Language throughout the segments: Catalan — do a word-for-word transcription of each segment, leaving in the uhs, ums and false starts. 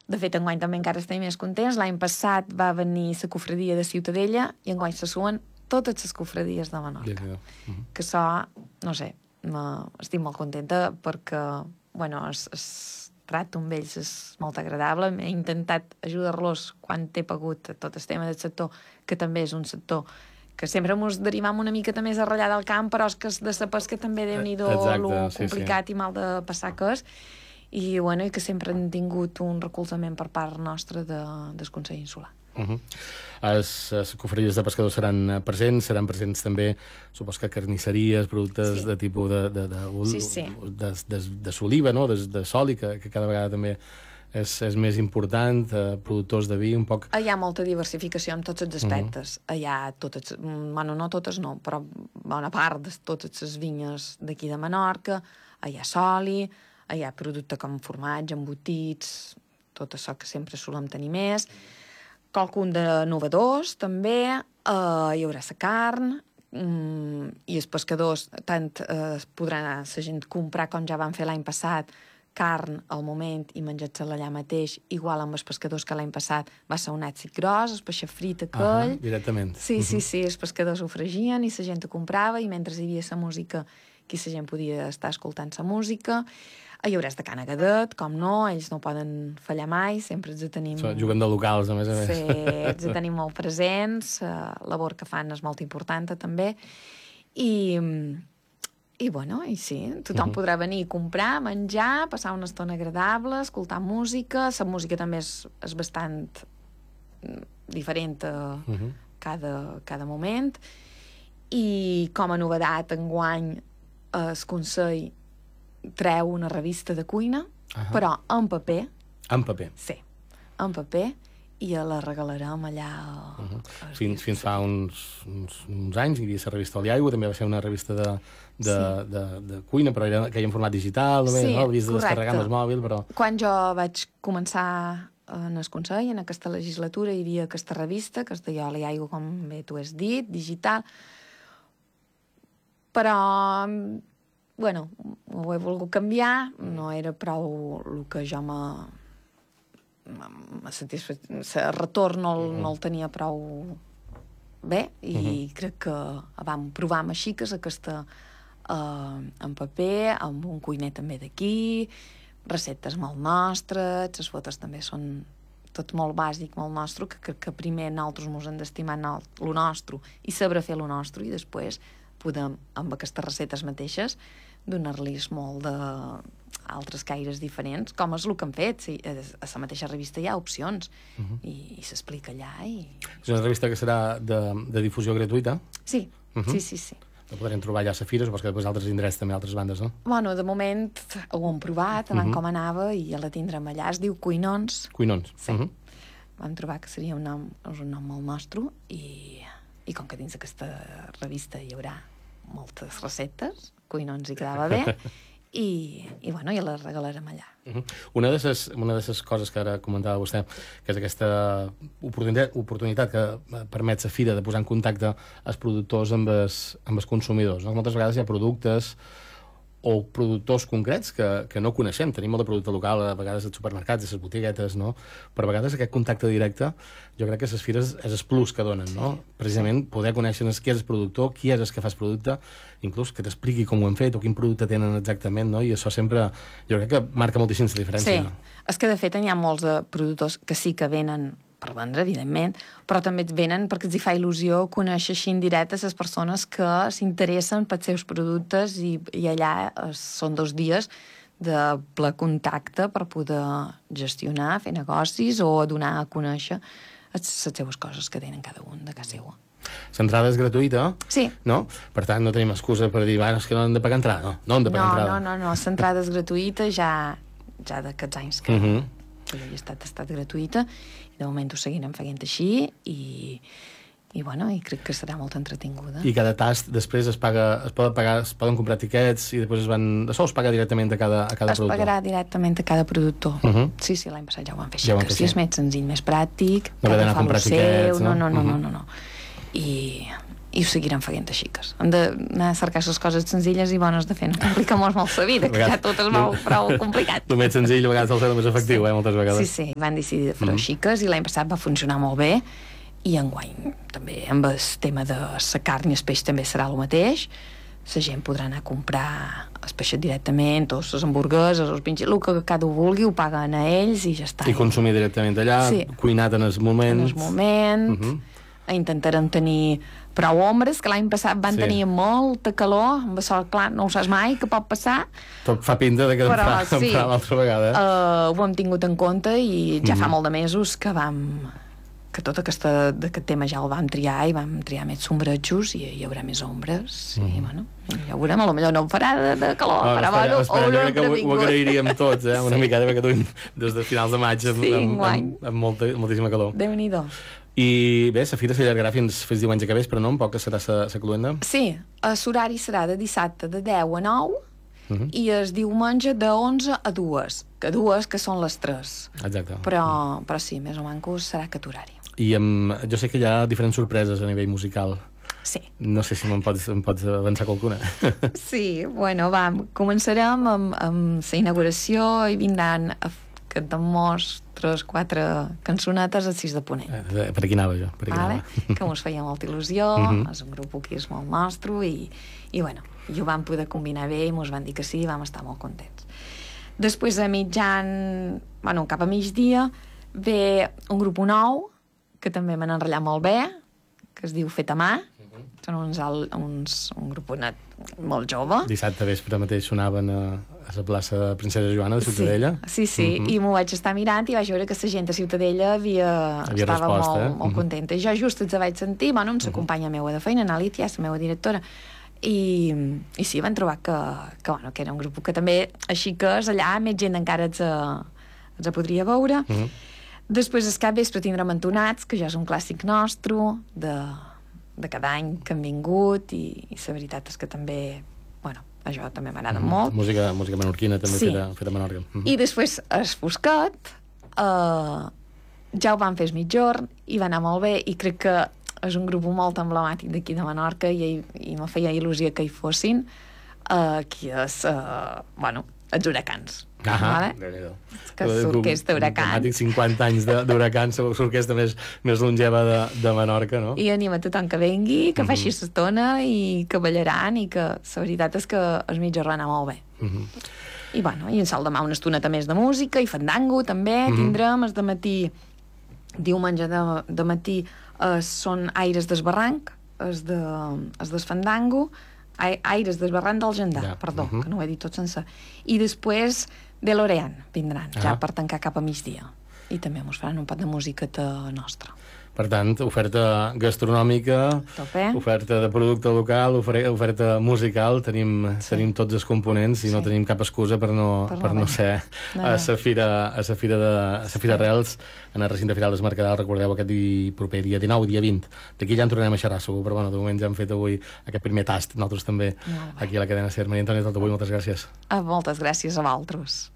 De fet, enguany també encara estem més contents. L'any passat va venir la cofradia de Ciutadella i enguany se suen totes les cofradies de Menorca. Uh -huh. Que això, no sé, estic molt contenta perquè, bueno, es, es tracte amb ells és molt agradable. He intentat ajudar-los quan he pogut a tot el tema del sector, que també és un sector que sempre ens derivam una mica més a ratllar del camp, però és que de la pesca també Déu-n'hi-do lo sí, complicat sí. i mal de passar que és. I, bueno, i que sempre han tingut un recolzament per part nostra de, del Consell Insular. Uh -huh. Les, les cofradies de pescadors seran presents, seran presents també, supos que carnisseries, productes sí. de tipus de, de, de, sí, sí. de, de, de soliva, no? de, de soli, que, que cada vegada també és, és més important, eh, productors de vi, un poc... Hi ha molta diversificació en tots els aspectes. Uh -huh. Hi ha totes, bueno, no totes no, però bona part de totes les vinyes d'aquí de Menorca, hi ha soli, hi ha producte com formatge, embotits, tot això que sempre solem tenir més. Qualcun de novedors, també. Uh, hi haurà la carn, um, i els pescadors tant uh, podran la gent comprar, com ja van fer l'any passat, carn al moment i menjar-se-la allà mateix, igual amb els pescadors que l'any passat va ser un èxit gros, el peixet frit aquell. Uh -huh, directament. Sí, sí, sí, els pescadors ho fregien i la gent ho comprava, i mentre hi havia la música, aquí la gent podia estar escoltant la música. Hi haurà de Can Agadet, com no, ells no poden fallar mai, sempre els tenim... So, juguen de locals, a més a més. Sí, els tenim molt presents, la labor que fan és molt important també, i, i bueno, i sí, tothom uh -huh. podrà venir a comprar, menjar, passar una estona agradable, escoltar música. La música també és, és bastant diferent a uh -huh. cada, cada moment, i com a novedat enguany el Consell treu una revista de cuina, uh -huh. però en paper. En paper? Sí, en paper, i la regalarem allà. Uh -huh. fins, fins fa uns, uns, uns anys hi havia la revista Oli Aigua, també va ser una revista de, de, sí. de, de cuina, però era, que hi ha en format digital, només, sí, no? L'havies de descarregar amb el mòbil, però... Quan jo vaig començar en el Consell, en aquesta legislatura, hi havia aquesta revista, que es deia Oli Aigua, com bé tu has dit, digital, però... bueno, ho he volgut canviar, no era prou el que jo me... me satisfe... el retorn no, uh -huh. no el tenia prou bé, i uh -huh. crec que vam provar amb així, que és aquesta eh, en paper, amb un cuiner també d'aquí, receptes molt nostres, les fotos també són tot molt bàsic, molt nostre, que crec que primer nosaltres ens hem d'estimar el nostre i saber fer el nostre, i després podem, amb aquestes receptes mateixes, donar-los molt d'altres caires diferents, com és el que han fet. Sí, a la mateixa revista hi ha opcions, uh -huh. i, i s'explica allà. I... És una revista que serà de, de difusió gratuïta? Sí, uh -huh. sí, sí, sí. La podrem trobar allà a la fira, suposo que després altres indrets també, altres bandes, no? Bueno, de moment ho hem provat, abans uh -huh. com anava, i ja la tindrem allà. Es diu Cuinons. Cuinons. Sí. Uh -huh. Vam trobar que seria un nom, un nom molt nostre, i, i com que dins aquesta revista hi haurà moltes receptes, Cuinons hi quedava bé, i, i bueno, ja la regalarem allà. Uh -huh. Una de les una de les coses que ara comentava vostè, que és aquesta oportunitat, oportunitat que permet la fira de posar en contacte els productors amb els, amb els consumidors, no? Moltes vegades hi ha productes o productors concrets que, que no coneixem. Tenim molt de producte local, a vegades als supermercats, a les botiguetes, no? Però a vegades aquest contacte directe, jo crec que les fires és el plus que donen, no? Precisament poder conèixer qui és el productor, qui és el que fa el producte, inclús que t'expliqui com ho hem fet o quin producte tenen exactament, no? I això sempre, jo crec que marca moltíssim la diferència. Sí, no? És que de fet hi ha molts de productors que sí que venen per vendre, evidentment, però també venen perquè els hi fa il·lusió conèixer així en directe les persones que s'interessen pels seus productes, i, i allà són dos dies de ple contacte per poder gestionar, fer negocis o donar a conèixer les seves coses que tenen cada un de casa seva. L'entrada és gratuïta, sí. no? Per tant, no tenim excusa per dir, bueno, és que no hem de pagar entrada, no? No hem de pagar no, entrada. No, no, no, l'entrada és gratuïta ja, ja d'aquests anys que, uh -huh. que ja ha estat, ha estat gratuïta, i de moment ho seguirem fent així, i, i bueno, i crec que serà molt entretinguda. I cada tast després es paga, es poden pagar, es poden comprar tiquets i després es van... Això es paga directament a cada, a cada es productor? Es pagarà directament a cada productor. Uh -huh. Sí, sí, l'any passat ja ho van fer així, ja que sí, és més senzill, més pràctic, no haver d'anar a comprar tiquets, no? No, no, uh -huh. no, no, no. I, i ho seguirem fent així. Hem d'anar a cercar les coses senzilles i bones de fer, no complica molt, molt la vida, que ja tot és molt prou complicat. El més senzill a vegades el ser el més efectiu, sí. eh, moltes vegades. Sí, sí, van decidir de fer-ho mm. així i l'any passat va funcionar molt bé i enguany també amb el tema de la carn i el peix també serà el mateix. La gent podrà anar a comprar el peixet directament, o les hamburgueses, els pinxes, el que cada vulgui ho paguen a ells i ja està. I consumir directament allà, sí. cuinat en el moment. En el moment. Uh -huh. Intentarem tenir prou ombres, que l'any passat van sí. tenir molta calor, amb això, clar, no ho saps mai, que pot passar. Tot fa pinta de que però, em farà, sí, farà l'altra vegada. Uh, ho hem tingut en compte i ja uh -huh. fa molt de mesos que vam... que tot aquesta, aquest tema ja el vam triar i vam triar més sombrejos i hi haurà més ombres mm. i bueno, ja ho veurem, potser no em farà de, de calor, oh, farà bueno, o no hem previngut. Ho agrairíem tots, eh? Una sí. mica, perquè tu des de finals de maig amb, sí, amb, amb, amb molta, moltíssima calor. Déu-n'hi-do. I bé, la fira s'allargarà fins, fins diumenge que vespre, no? Un poc que serà la cluenda? Sí, l'horari serà de dissabte de deu a nou uh -huh. i el diumenge de onze a dues, que dues que són les tres. Exacte. Però, però sí, més o menys serà aquest horari. I amb, jo sé que hi ha diferents sorpreses a nivell musical. Sí. No sé si me'n pots, em pots avançar qualcuna. Sí, bueno, va, començarem amb, amb la inauguració i vindran aquest mostres, quatre cançonetes a sis de ponent. Eh, per aquí anava jo. Per aquí vale? anava. Que mos feia molta il·lusió, uh -huh. és un grup que és molt nostre i, i bueno, i ho vam poder combinar bé i mos van dir que sí i vam estar molt contents. Després a mitjan, bueno, cap a migdia, ve un grup nou que també m'han enrotllat molt bé, que es diu Fet a mà. Uh -huh. Són uns, uns, un gruponet molt jove. Dissabte vespre mateix sonaven a, a la plaça Princesa Joana de Ciutadella. Sí, sí, sí. Uh -huh. I m'ho vaig estar mirant i vaig veure que la gent de Ciutadella havia, havia estava resposta, molt, eh? molt uh -huh. contenta. Jo just els vaig sentir, bueno, amb la uh -huh. companya meua de feina, Analitia, la meva directora, i, i sí, van trobar que, que, bueno, que era un grup que també, així que és allà, més gent encara els, els podria veure. Uh -huh. Després, el cap vespre, tindrem Entonats, que ja és un clàssic nostre, de, de cada any que han vingut, i, i la veritat és que també, bueno, això també m'agrada mm, molt. Música, música menorquina, també sí. feta, feta a Menorca. Mm -hmm. I després, el Fosquet, eh, ja ho van fer el mitjorn, i va anar molt bé, i crec que és un grup molt emblemàtic d'aquí de Menorca, i, i me feia il·lusió que hi fossin, eh, qui és, eh, bueno, els Huracans. Ah, vale? Que és l'orquestra Huracans. cinquanta anys d'Huracans, l'orquestra més, més longeva de, de Menorca, no? I anima tothom que vengui, que uh -huh. faci l'estona i que ballaran, i que la veritat és que es mitja anar molt bé. Uh -huh. I bueno, i en sol demà una estoneta més de música, i fandango també, uh -huh. tindrem el de matí, diumenge de, de matí eh, són Aires del Barranc, es de, es del fandango, Aires del Barranc del Gendà, ja. perdó, uh -huh. que no ho he dit tot sense. I després de l'Orean vindran, ah. ja per tancar cap a migdia. I també mos faran un pot de música nostra. Per tant, oferta gastronòmica, Tope. oferta de producte local, oferta musical, tenim, sí. tenim tots els components i sí. no tenim cap excusa per no, per no, per no ser no. a la fira, a la fira, de, a la fira Arrels, en el recinte Firal del Mercadal, recordeu, aquest dia, proper dia dinou, dia vint. D'aquí ja en tornarem a xerrar, segur, però bueno, de moment ja hem fet avui aquest primer tast, nosaltres també, aquí a la cadena SER. Maria Antònia Taltabull, moltes gràcies. Ah, moltes gràcies a vosaltres.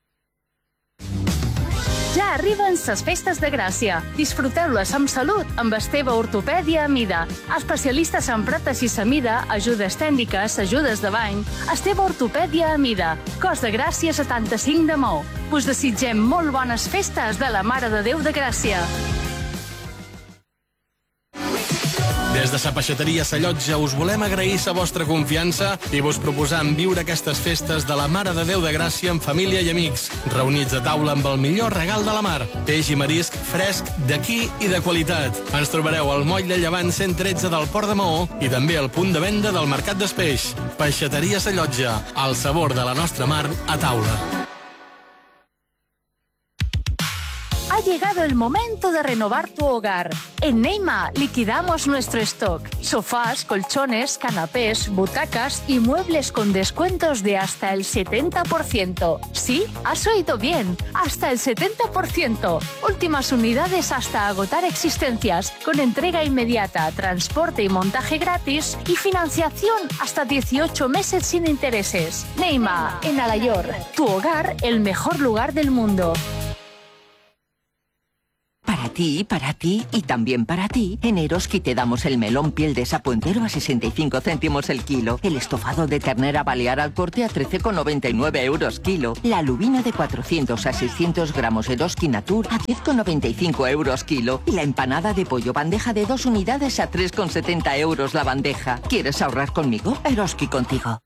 Ja arriben les festes de Gràcia. Disfruteu-les amb salut amb Esteve Ortopèdia Amida. Especialistes en pròtesis Amida, ajudes tècniques, ajudes de bany. Esteve Ortopèdia Amida. Cos de Gràcia setanta-cinc de Mou. Us desitgem molt bones festes de la Mare de Déu de Gràcia. Des de la peixateria Sa Llotja us volem agrair la vostra confiança i vos proposam viure aquestes festes de la Mare de Déu de Gràcia amb família i amics, reunits a taula amb el millor regal de la mar, peix i marisc fresc d'aquí i de qualitat. Ens trobareu al moll de Llevant cent tretze del Port de Maó i també al punt de venda del Mercat d'Espeix. Peixateria Sa Llotja, el sabor de la nostra mar a taula. Ha llegado el momento de renovar tu hogar. En Neima liquidamos nuestro stock. Sofás, colchones, canapés, butacas y muebles con descuentos de hasta el setenta por ciento. Sí, has oído bien, hasta el setenta por ciento. Últimas unidades hasta agotar existencias, con entrega inmediata, transporte y montaje gratis y financiación hasta dieciocho meses sin intereses. Neima, en Alayor, tu hogar, el mejor lugar del mundo. Para ti, para ti y también para ti, en Eroski te damos el melón piel de sapuentero a sesenta y cinco céntimos el kilo, el estofado de ternera balear al corte a trece con noventa y nueve euros kilo, la lubina de cuatrocientos a seiscientos gramos Eroski Natur a diez con noventa y cinco euros kilo y la empanada de pollo bandeja de dos unidades a tres con setenta euros la bandeja. ¿Quieres ahorrar conmigo? Eroski contigo.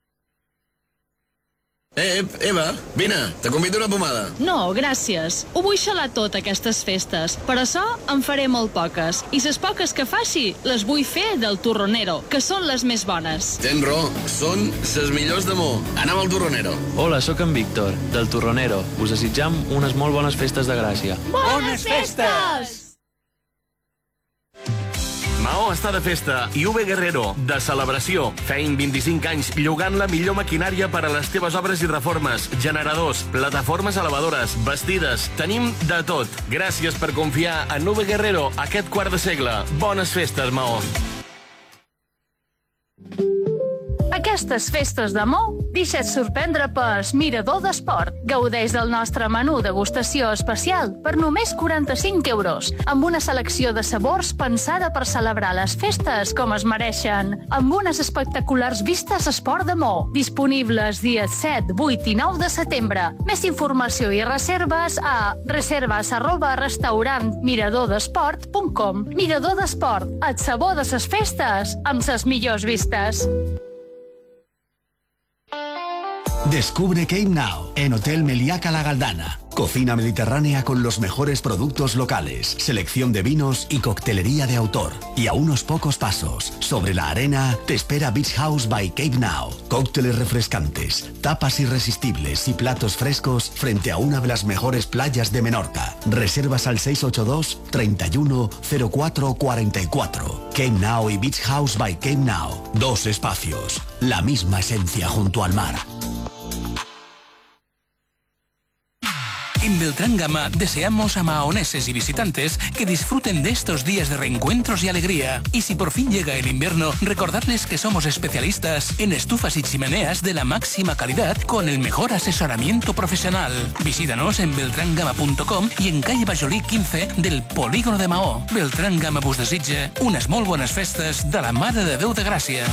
Eh, Eva, vine, te convido una pomada. No, gràcies. Ho vull xalar tot aquestes festes. Per això en faré molt poques. I les poques que faci, les vull fer del Turronero, que són les més bones. Tens raó, són les millors de Maó. Anem al Turronero. Hola, sóc en Víctor, del Turronero. Us desitjam unes molt bones festes de Gràcia. Bones festes! Maó està de festa i U V Guerrero, de celebració. Feim vint-i-cinc anys llogant la millor maquinària per a les teves obres i reformes. Generadors, plataformes elevadores, vestides... Tenim de tot. Gràcies per confiar en U V Guerrero aquest quart de segle. Bones festes, Maó. Aquestes festes de Maó, deixa't sorprendre pel Mirador d'Esport. Gaudeix del nostre menú degustació especial per només quaranta-cinc euros, amb una selecció de sabors pensada per celebrar les festes com es mereixen, amb unes espectaculars vistes Esport de Maó, disponibles dies set, vuit i nou de setembre. Més informació i reserves a reserves arroba restaurant mirador d'esport punt com. Mirador d'Esport, el sabor de ses festes, amb ses millors vistes. Descubre Cape Now en Hotel Meliaca La Galdana. Cocina mediterránea con los mejores productos locales, selección de vinos y coctelería de autor. Y a unos pocos pasos, sobre la arena, te espera Beach House by Cape Now. Cócteles refrescantes, tapas irresistibles y platos frescos frente a una de las mejores playas de Menorca. Reservas al seis ocho dos, treinta y uno, cero cuatro cuarenta y cuatro. Cape Now y Beach House by Cape Now. Dos espacios, la misma esencia junto al mar. En Beltrán Gama deseamos a mahoneses y visitantes que disfruten de estos días de reencuentros y alegría. Y si por fin llega el invierno, recordarles que somos especialistas en estufas y chimeneas de la máxima calidad con el mejor asesoramiento profesional. Visítanos en beltran gama punto com y en calle Bajolí quince del Polígono de Maó. Beltrán Gama vos desitja unes molt bones festes de la Mare de Déu de Gràcia.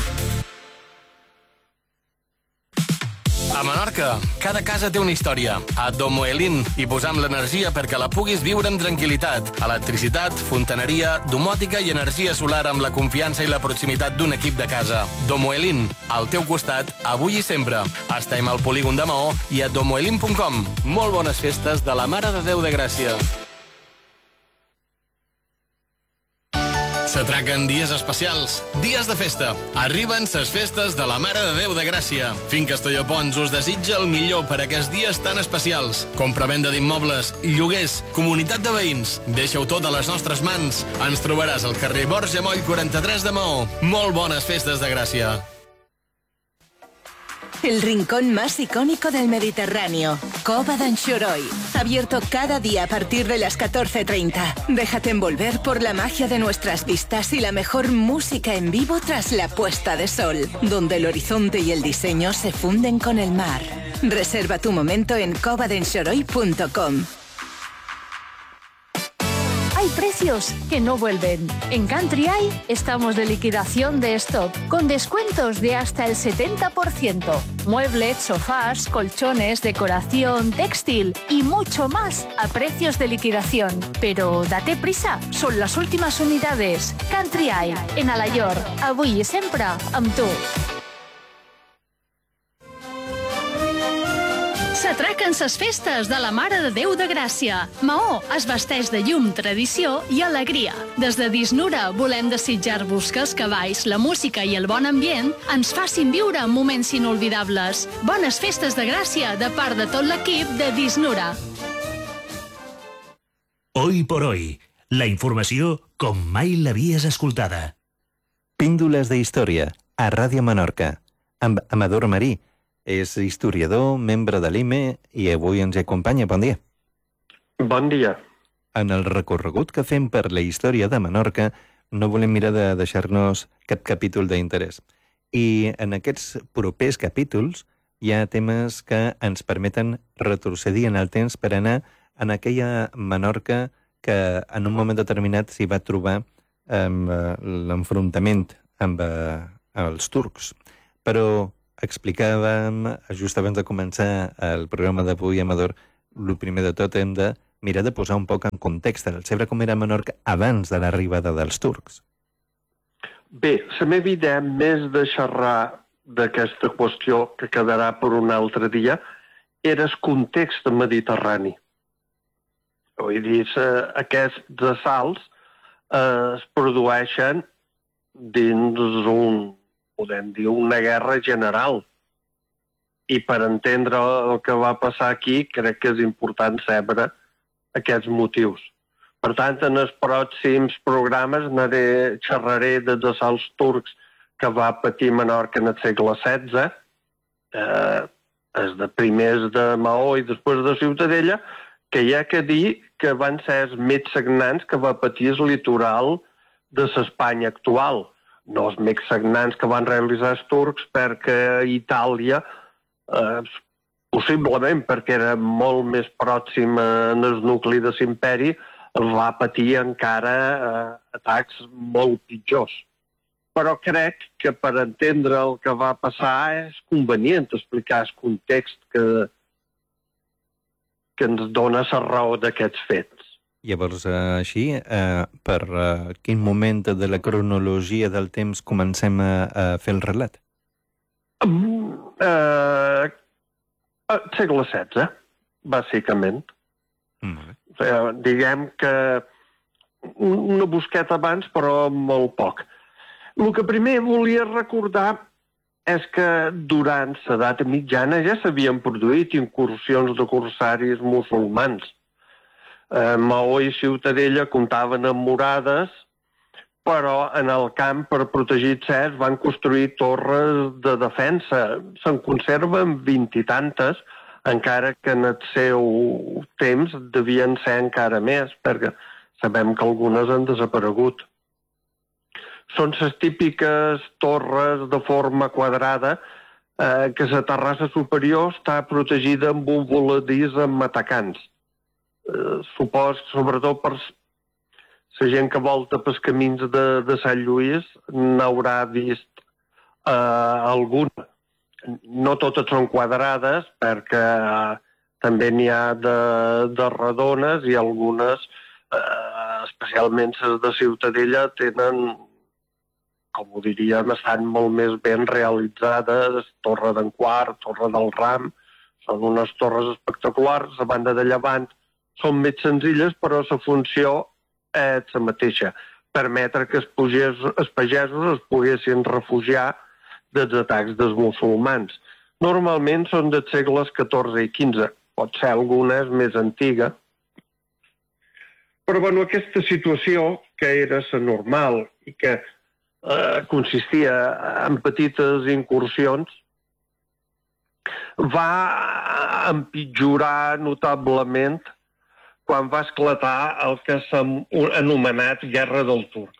A Menorca, cada casa té una història. A Domoelin hi posam l'energia perquè la puguis viure amb tranquil·litat. Electricitat, fontaneria, domòtica i energia solar amb la confiança i la proximitat d'un equip de casa. Domoelin, al teu costat, avui i sempre. Estem al polígon de Maó i a domoelin punt com. Molt bones festes de la Mare de Déu de Gràcia. S'atraquen dies especials, dies de festa. Arriben ses festes de la Mare de Déu de Gràcia. Finca Estollopons us desitja el millor per aquests dies tan especials. Compra-venda d'immobles, lloguers, comunitat de veïns. Deixa-ho tot a les nostres mans. Ens trobaràs al carrer Borja Moll quaranta-tres de Maó. Molt bones festes de Gràcia. El rincón más icónico del Mediterráneo, Cova d'Anxoroi. Abierto cada día a partir de las catorce treinta. Déjate envolver por la magia de nuestras vistas y la mejor música en vivo tras la puesta de sol, donde el horizonte y el diseño se funden con el mar. Reserva tu momento en cova d'anxoroi punto com. Hay precios que no vuelven. En Country Eye estamos de liquidación de stock, con descuentos de hasta el setenta por ciento. Muebles, sofás, colchones, decoración, textil y mucho más a precios de liquidación. Pero date prisa, son las últimas unidades. Country Eye, en Alayor, avui i sempre amb tu. S'atraquen ses festes de la Mare de Déu de Gràcia. Maó es vesteix de llum, tradició i alegria. Des de Disnura volem desitjar-vos que els cavalls, la música i el bon ambient ens facin viure moments inolvidables. Bones festes de Gràcia de part de tot l'equip de Disnura. Hoy por hoy, la informació com mai l'havies escoltada. Píndoles de història, a Ràdio Menorca, amb Amador Marí. És historiador, membre de l'I M E i avui ens acompanya. Bon dia. Bon dia. En el recorregut que fem per la història de Menorca no volem mirar de deixar-nos cap capítol d'interès. I en aquests propers capítols hi ha temes que ens permeten retrocedir en el temps per anar en aquella Menorca que que en un moment determinat s'hi va trobar amb l'enfrontament amb els turcs. Però explicàvem, just abans de començar el programa d'avui, Amador, el primer de tot hem de mirar de posar un poc en context el saber com era Menorca abans de l'arribada dels turcs. Bé, la meva idea, més de xerrar d'aquesta qüestió que quedarà per un altre dia, era el context mediterrani. Vull dir, aquests assalts es produeixen dins un, podem dir, una guerra general. I per entendre el que va passar aquí, crec que és important saber aquests motius. Per tant, en els pròxims programes anaré, xerraré dels assalts turcs que va patir Menorca en el segle setze, eh, els de primers de Maó i després de Ciutadella, que hi ha que dir que van ser els més sagnants que va patir el litoral de l'Espanya actual. No els més sagnants que van realitzar els turcs, perquè Itàlia, eh, possiblement perquè era molt més pròxim en el nucli de l'imperi, va patir encara eh, atacs molt pitjors. Però crec que per entendre el que va passar és convenient explicar el context que, que ens dona la raó d'aquests fets. Llavors, així, eh, per eh, quin moment de la cronologia del temps comencem a, a fer el relat? Mm, eh, segle setze, bàsicament. Mm. O sigui, diguem que una busqueta abans, però molt poc. El que primer volia recordar és que durant l'edat mitjana ja s'havien produït incursions de corsaris musulmans. Eh, Maó i Ciutadella comptaven amb murades, però en el camp, per protegir certs, van construir torres de defensa. Se'n conserven vint i tantes, encara que en el seu temps devien ser encara més, perquè sabem que algunes han desaparegut. Són les típiques torres de forma quadrada eh, que la terrassa superior està protegida amb un voladís amb matacans. Eh, supos, sobretot per la gent que volta pels camins de, de Sant Lluís, n'haurà vist eh, alguna. No totes són quadrades, perquè també n'hi ha de, de redones i algunes, eh, especialment les de Ciutadella, tenen, com ho diríem, estan molt més ben realitzades, Torre d'en Quart, Torre del Ram, són unes torres espectaculars. A banda de llevant són més senzilles, però la funció és la mateixa, permetre que els, pugers, els pagesos es poguessin refugiar dels atacs dels musulmans. Normalment són dels segles catorze i quinze, pot ser alguna més antiga. Però bueno, aquesta situació, que era la normal i que eh, consistia en petites incursions, va empitjorar notablement quan va esclatar el que s'ha anomenat Guerra del Turc.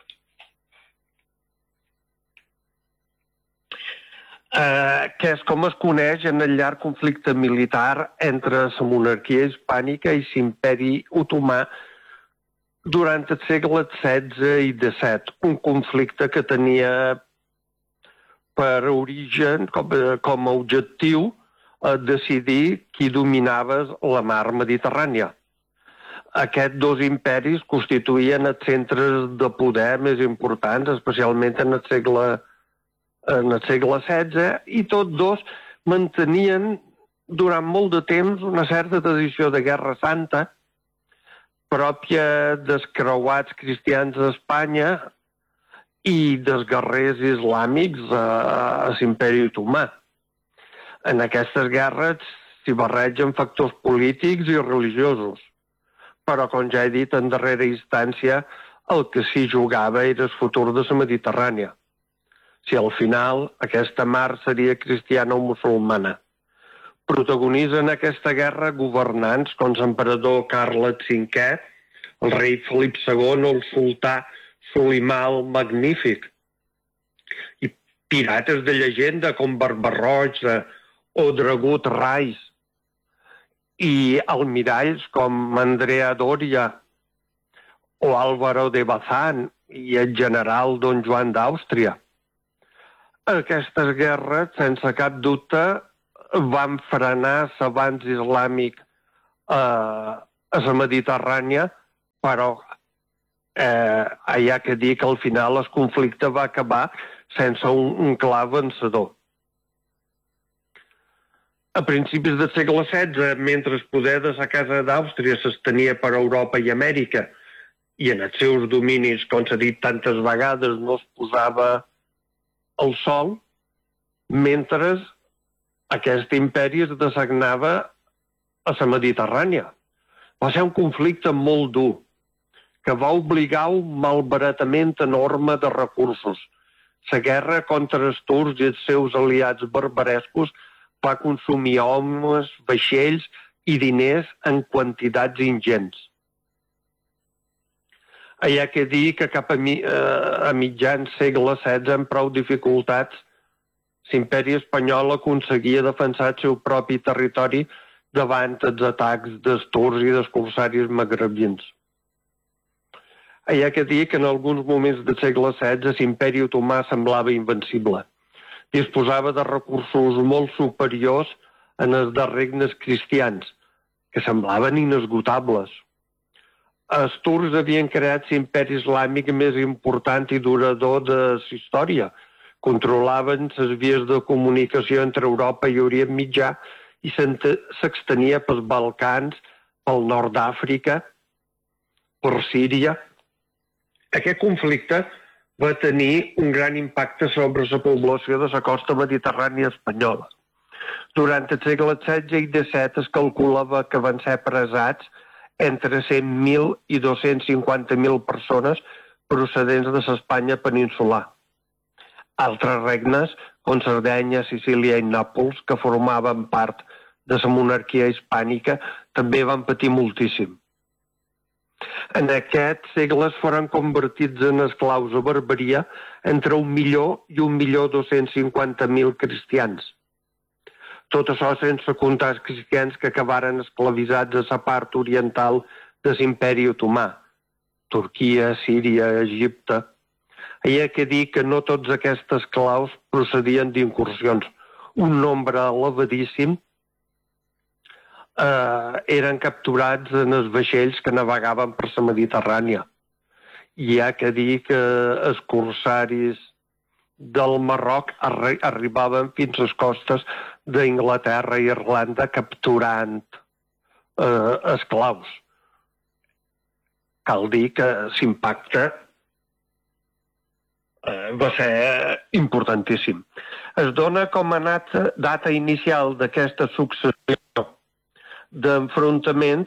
Eh, que és com es coneix en el llarg conflicte militar entre la monarquia hispànica i l'imperi otomà durant el segle setze i disset. Un conflicte que tenia per origen, com, com a objectiu, eh, decidir qui dominava la mar Mediterrània. Aquests dos imperis constituïen els centres de poder més importants, especialment en el segle en el segle setze, i tots dos mantenien durant molt de temps una certa tradició de guerra santa pròpia dels creuats cristians d'Espanya i dels guerrers islàmics a, a l'imperi otomà. En aquestes guerres s'hi barregen factors polítics i religiosos, però, com ja he dit, en darrera instància el que s'hi jugava era el futur de la Mediterrània. Si al final aquesta mar seria cristiana o musulmana. Protagonitzen aquesta guerra governants com l'emperador Carles cinquè, el rei Felip segon o el sultà Solimà el Magnífic. I pirates de llegenda com Barbarroja o Dragut Rais. I almiralls com Andrea Doria o Álvaro de Bazán i el general Don Joan d'Àustria. Aquestes guerres, sense cap dubte, van frenar l'avanç islàmic eh, a la Mediterrània, però eh, hi ha que dir que al final el conflicte va acabar sense un, un clar vencedor. A principis del segle setze, mentre el poder de la Casa d'Àustria s'estenia per Europa i Amèrica, i en els seus dominis, com s'ha dit tantes vegades, no es posava el sol, mentre aquest imperi es dessagnava a la Mediterrània. Va ser un conflicte molt dur, que va obligar un malbaratament enorme de recursos. La guerra contra els turcs i els seus aliats barbarescos va consumir homes, vaixells i diners en quantitats ingents. Hi ha que dir que cap a, mi, eh, a mitjans segle setze, amb prou dificultats, l'imperi espanyol aconseguia defensar el seu propi territori davant els atacs dels turcs i dels corsaris magrebins. Hi ha que dir que en alguns moments del segle setze l'imperi otomà semblava invencible. Disposava de recursos molt superiors en els de regnes cristians, que semblaven inesgotables. Els turcs havien creat l'imperi islàmic més important i durador de la història. Controlaven les vies de comunicació entre Europa i Orient Mitjà i s'extenia pels Balcans, pel nord d'Àfrica, per Síria. Aquest conflicte va tenir un gran impacte sobre la població de la costa mediterrània espanyola. Durant el segle setze i disset es calculava que van ser presats entre cent mil i dos-cents cinquanta mil persones procedents de l'Espanya peninsular. Altres regnes, com Sardenya, Sicília i Nàpols, que formaven part de la monarquia hispànica, també van patir moltíssim. En aquests segles foren convertits en esclaus a Barberia entre un milió i un milió dos-cents cinquanta mil cristians. Tot això sense comptar els cristians que acabaren esclavitzats a la part oriental de l'imperi otomà, Turquia, Síria, Egipte. Hi ha que dir que no tots aquests esclaus procedien d'incursions. Un nombre elevadíssim eh, eren capturats en els vaixells que navegaven per la Mediterrània. Hi ha que dir que els corsaris del Marroc arri arribaven fins a les costes d'Inglaterra i Irlanda capturant eh, esclaus. Cal dir que l'impacte eh, va ser importantíssim. Es dona com a data inicial d'aquesta successió d'enfrontaments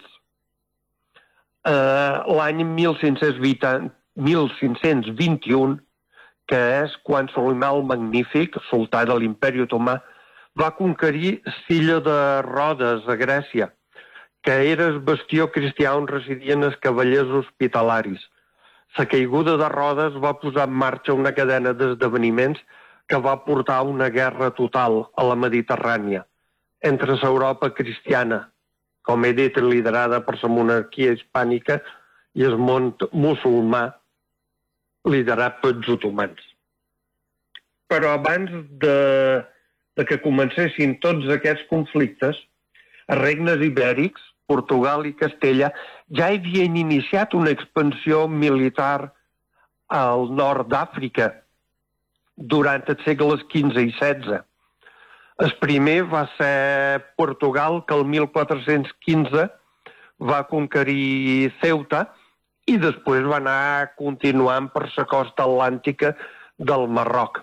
eh, l'any mil cinc-cents vint i u, que és quan Solimà el Magnífic, sultà de l'Imperi Otomà, va conquerir l'illa de Rodes, a Grècia, que era el bastió cristià on residien els cavallers hospitalaris. La caiguda de Rodes va posar en marxa una cadena d'esdeveniments que va portar a una guerra total a la Mediterrània entre l'Europa cristiana, com he dit, liderada per la monarquia hispànica, i el món musulmà, liderat pels otomans. Però abans de, de que comencessin tots aquests conflictes, els regnes ibèrics, Portugal i Castella, ja havien iniciat una expansió militar al nord d'Àfrica durant els segles quinze i setze. El primer va ser Portugal, que el mil quatre-cents quinze va conquerir Ceuta i després va anar continuant per la costa atlàntica del Marroc.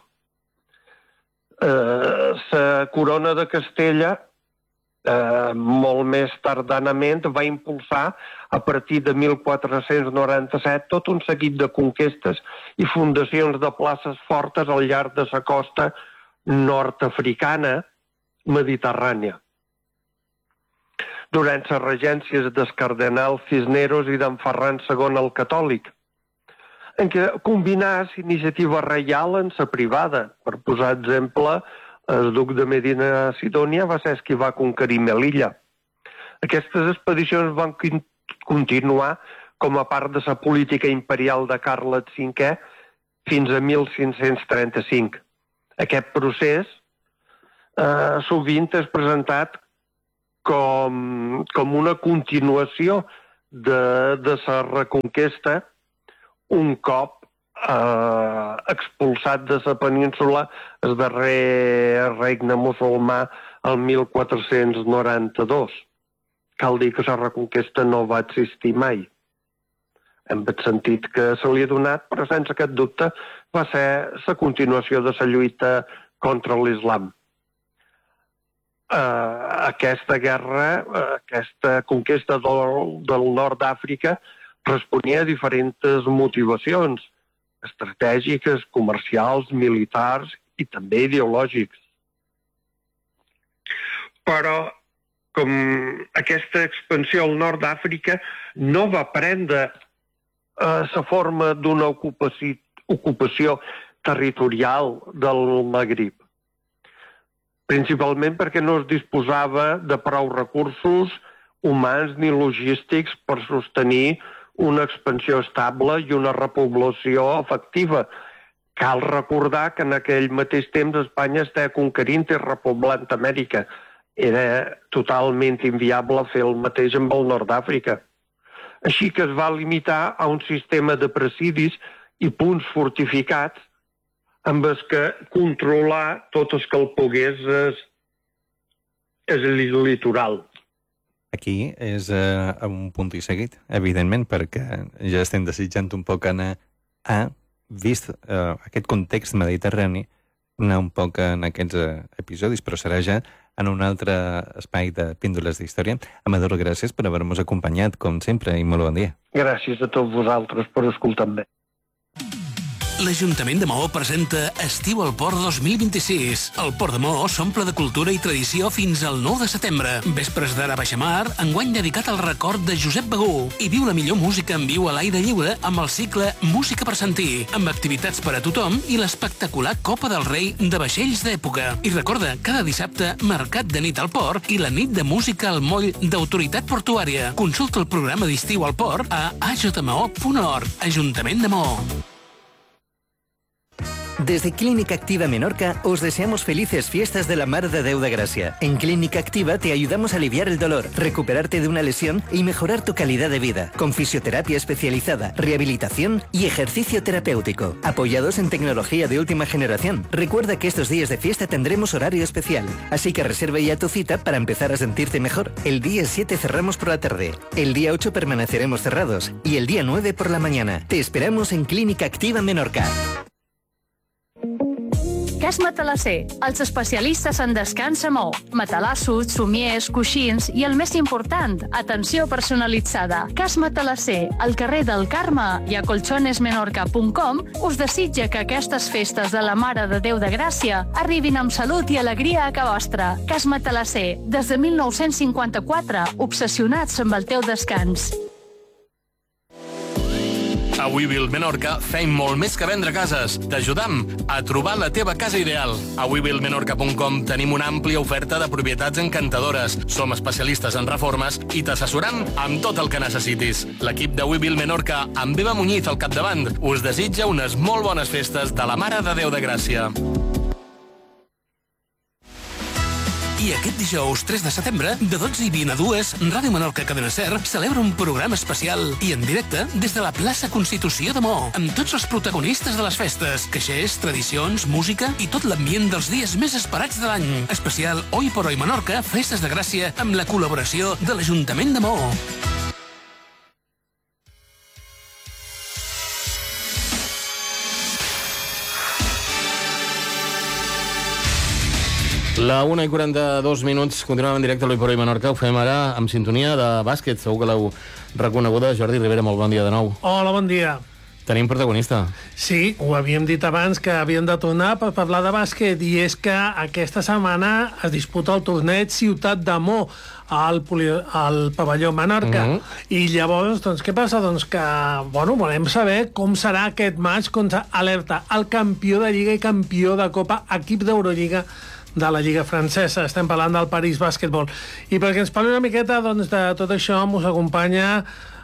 Eh, la corona de Castella, eh, molt més tardanament, va impulsar a partir de mil quatre-cents noranta-set tot un seguit de conquestes i fundacions de places fortes al llarg de la costa nord-africana mediterrània. Durant les regències del cardenal Cisneros i d'en Ferran segon el Catòlic, en què combinà l'iniciativa reial en la privada. Per posar exemple, el duc de Medina Sidònia va ser el qui va conquerir Melilla. Aquestes expedicions van continuar com a part de la política imperial de Carles cinquè fins a mil cinc-cents trenta-cinc. Aquest procés eh, sovint és presentat com, com una continuació de, de la reconquesta un cop eh, expulsat de la península el darrer regne musulmà el mil quatre-cents noranta-dos. Cal dir que la reconquesta no va existir mai. En el sentit que se li ha donat, però sense aquest dubte va ser la continuació de la lluita contra l'islam. Uh, aquesta guerra, uh, aquesta conquesta del, del nord d'Àfrica responia a diferents motivacions estratègiques, comercials, militars i també ideològics. Però com aquesta expansió al nord d'Àfrica no va prendre la uh, forma d'una ocupació, ocupació territorial del Magrib. Principalment perquè no es disposava de prou recursos humans ni logístics per sostenir una expansió estable i una repoblació efectiva. Cal recordar que en aquell mateix temps Espanya estava conquerint i repoblant Amèrica. Era totalment inviable fer el mateix amb el nord d'Àfrica. Així que es va limitar a un sistema de presidis i punts fortificats amb els que controlar tot el que el pogués és, és el litoral. Aquí és uh, un punt i seguit, evidentment, perquè ja estem desitjant un poc anar a, vist uh, aquest context mediterrani, anar un poc en aquests uh, episodis, però serà ja en un altre espai de Píndoles d'Història. Amador, gràcies per haver-nos acompanyat, com sempre, i molt bon dia. Gràcies a tots vosaltres per escoltar-me. L'Ajuntament de Maó presenta Estiu al Port dos mil vint-i-sis. El Port de Maó s'omple de cultura i tradició fins al nou de setembre. Vespres d'ara baixamar, enguany dedicat al record de Josep Begú. I viu la millor música en viu a l'aire lliure amb el cicle Música per sentir, amb activitats per a tothom i l'espectacular Copa del Rei de vaixells d'època. I recorda, cada dissabte, mercat de nit al port i la nit de música al moll d'Autoritat Portuària. Consulta el programa d'estiu al port a a j m o punt org. Ajuntament de Maó. Desde Clínica Activa Menorca os deseamos felices fiestas de la Mar de Déu de Gracia. En Clínica Activa te ayudamos a aliviar el dolor, recuperarte de una lesión y mejorar tu calidad de vida, con fisioterapia especializada, rehabilitación y ejercicio terapéutico, apoyados en tecnología de última generación. Recuerda que estos días de fiesta tendremos horario especial, así que reserve ya tu cita para empezar a sentirte mejor. El día siete cerramos por la tarde, el día ocho permaneceremos cerrados y el día nueve por la mañana. Te esperamos en Clínica Activa Menorca. Cas Matalasser, els especialistes en descans a Maó. Matalassos, somiers, coixins i el més important, atenció personalitzada. Cas Matalasser, al carrer del Carme i a colchones menorca punt com us desitja que aquestes festes de la Mare de Déu de Gràcia arribin amb salut i alegria a casa vostra. Cas Matalasser, des de mil nou-cents cinquanta-quatre, obsessionats amb el teu descans. A WeBuild Menorca fem molt més que vendre cases. T'ajudam a trobar la teva casa ideal. A we build menorca punt com tenim una àmplia oferta de propietats encantadores. Som especialistes en reformes i t'assessoram amb tot el que necessitis. L'equip de WeBuild Menorca, amb Eva Muñiz al capdavant, us desitja unes molt bones festes de la Mare de Déu de Gràcia. I aquest dijous tres de setembre, de dotze i vint a dues, Ràdio Menorca Cadena Ser celebra un programa especial i en directe des de la plaça Constitució de Maó, amb tots els protagonistes de les festes, caixers, tradicions, música i tot l'ambient dels dies més esperats de l'any. Especial Hoy por Hoy Menorca, Festes de Gràcia, amb la col·laboració de l'Ajuntament de Maó. La una i quaranta-dos minuts, continuem en directe a l'Hoy por Hoy Menorca. Ho fem ara amb sintonia de bàsquet. Segur que l'heu reconeguda. Jordi Rivera, molt bon dia de nou. Hola, bon dia. Tenim protagonista. Sí, ho havíem dit abans que havíem de tornar per parlar de bàsquet, i és que aquesta setmana es disputa el torneig Ciutat de Mo al, poli... al pavelló Menorca. Mm-hmm. I llavors, doncs, què passa? Doncs que, bueno, volem saber com serà aquest match contra Alerta, el campió de Lliga i campió de Copa, equip d'Eurolliga de la Lliga Francesa. Estem parlant del París Bàsquetbol. I perquè ens parli una miqueta, doncs, de tot això, ens acompanya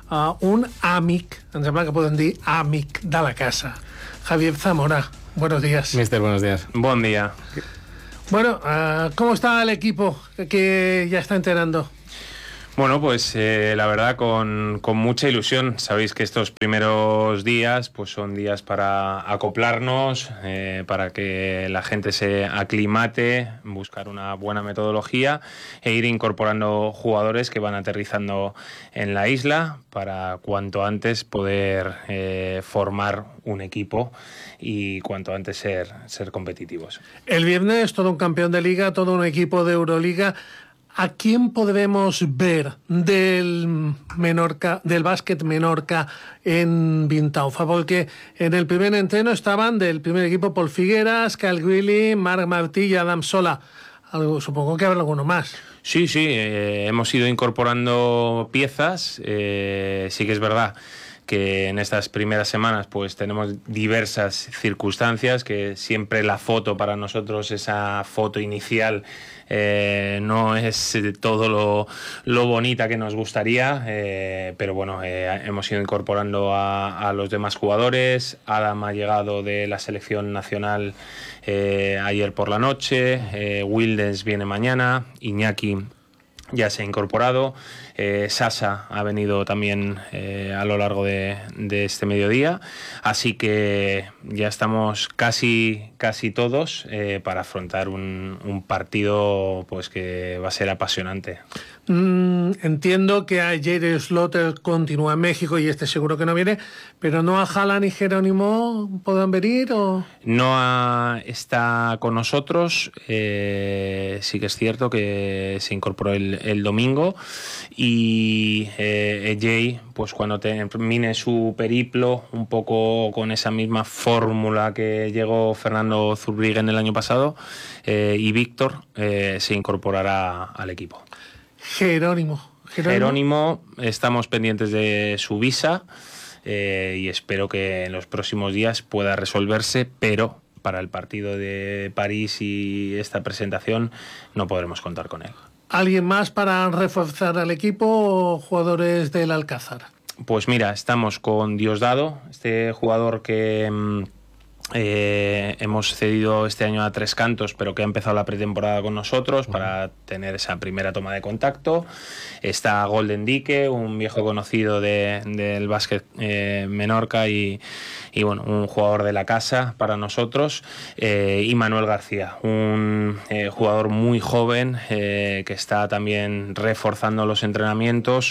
uh, un amic, em sembla que podem dir amic de la casa. Javier Zamora, buenos días. Mister, buenos días. Buen día. Bueno, uh, ¿cómo está el equipo que ya está entrenando? Bueno, pues eh, la verdad con, con mucha ilusión. Sabéis que estos primeros días pues son días para acoplarnos, eh, para que la gente se aclimate, buscar una buena metodología e ir incorporando jugadores que van aterrizando en la isla para cuanto antes poder eh, formar un equipo y cuanto antes ser, ser competitivos. El viernes todo un campeón de liga, todo un equipo de Euroliga. ¿A quién podremos ver del Menorca, del básquet Menorca en Vintaufa? Porque en el primer entreno estaban del primer equipo Paul Figueras, Kyle Greeley, Marc Martí y Adam Sola. Algo, supongo que habrá alguno más. Sí, sí, eh, hemos ido incorporando piezas. Eh, sí que es verdad que en estas primeras semanas pues tenemos diversas circunstancias, que siempre la foto para nosotros, esa foto inicial, eh, no es todo lo, lo bonita que nos gustaría, eh, pero bueno, eh, hemos ido incorporando a, a los demás jugadores. Adam ha llegado de la selección nacional eh, ayer por la noche, eh, Wildens viene mañana, Iñaki ya se ha incorporado, eh, Sasa ha venido también eh, a lo largo de, de este mediodía, así que ya estamos casi, casi todos eh, para afrontar un, un partido pues que va a ser apasionante. Mm, entiendo que a Jared Slaughter continúa en México y este seguro que no viene, pero ¿no a Haaland y Jerónimo podrán venir? O... Noah está con nosotros, eh, sí que es cierto que se incorporó el, el domingo, y eh, Jay, pues cuando termine su periplo, un poco con esa misma fórmula que llegó Fernando Zurbriggen el año pasado, eh, y Víctor eh, se incorporará al equipo. Jerónimo. Jerónimo. Jerónimo, estamos pendientes de su visa eh, y espero que en los próximos días pueda resolverse, pero para el partido de París y esta presentación no podremos contar con él. ¿Alguien más para reforzar al equipo o jugadores del Alcázar? Pues mira, estamos con Diosdado, este jugador que... Eh, hemos cedido este año a Tres Cantos, pero que ha empezado la pretemporada con nosotros para tener esa primera toma de contacto. Está Golden Dique, un viejo conocido de, del básquet eh, Menorca y, y bueno, un jugador de la casa para nosotros. Eh, y Manuel García, un eh, jugador muy joven eh, que está también reforzando los entrenamientos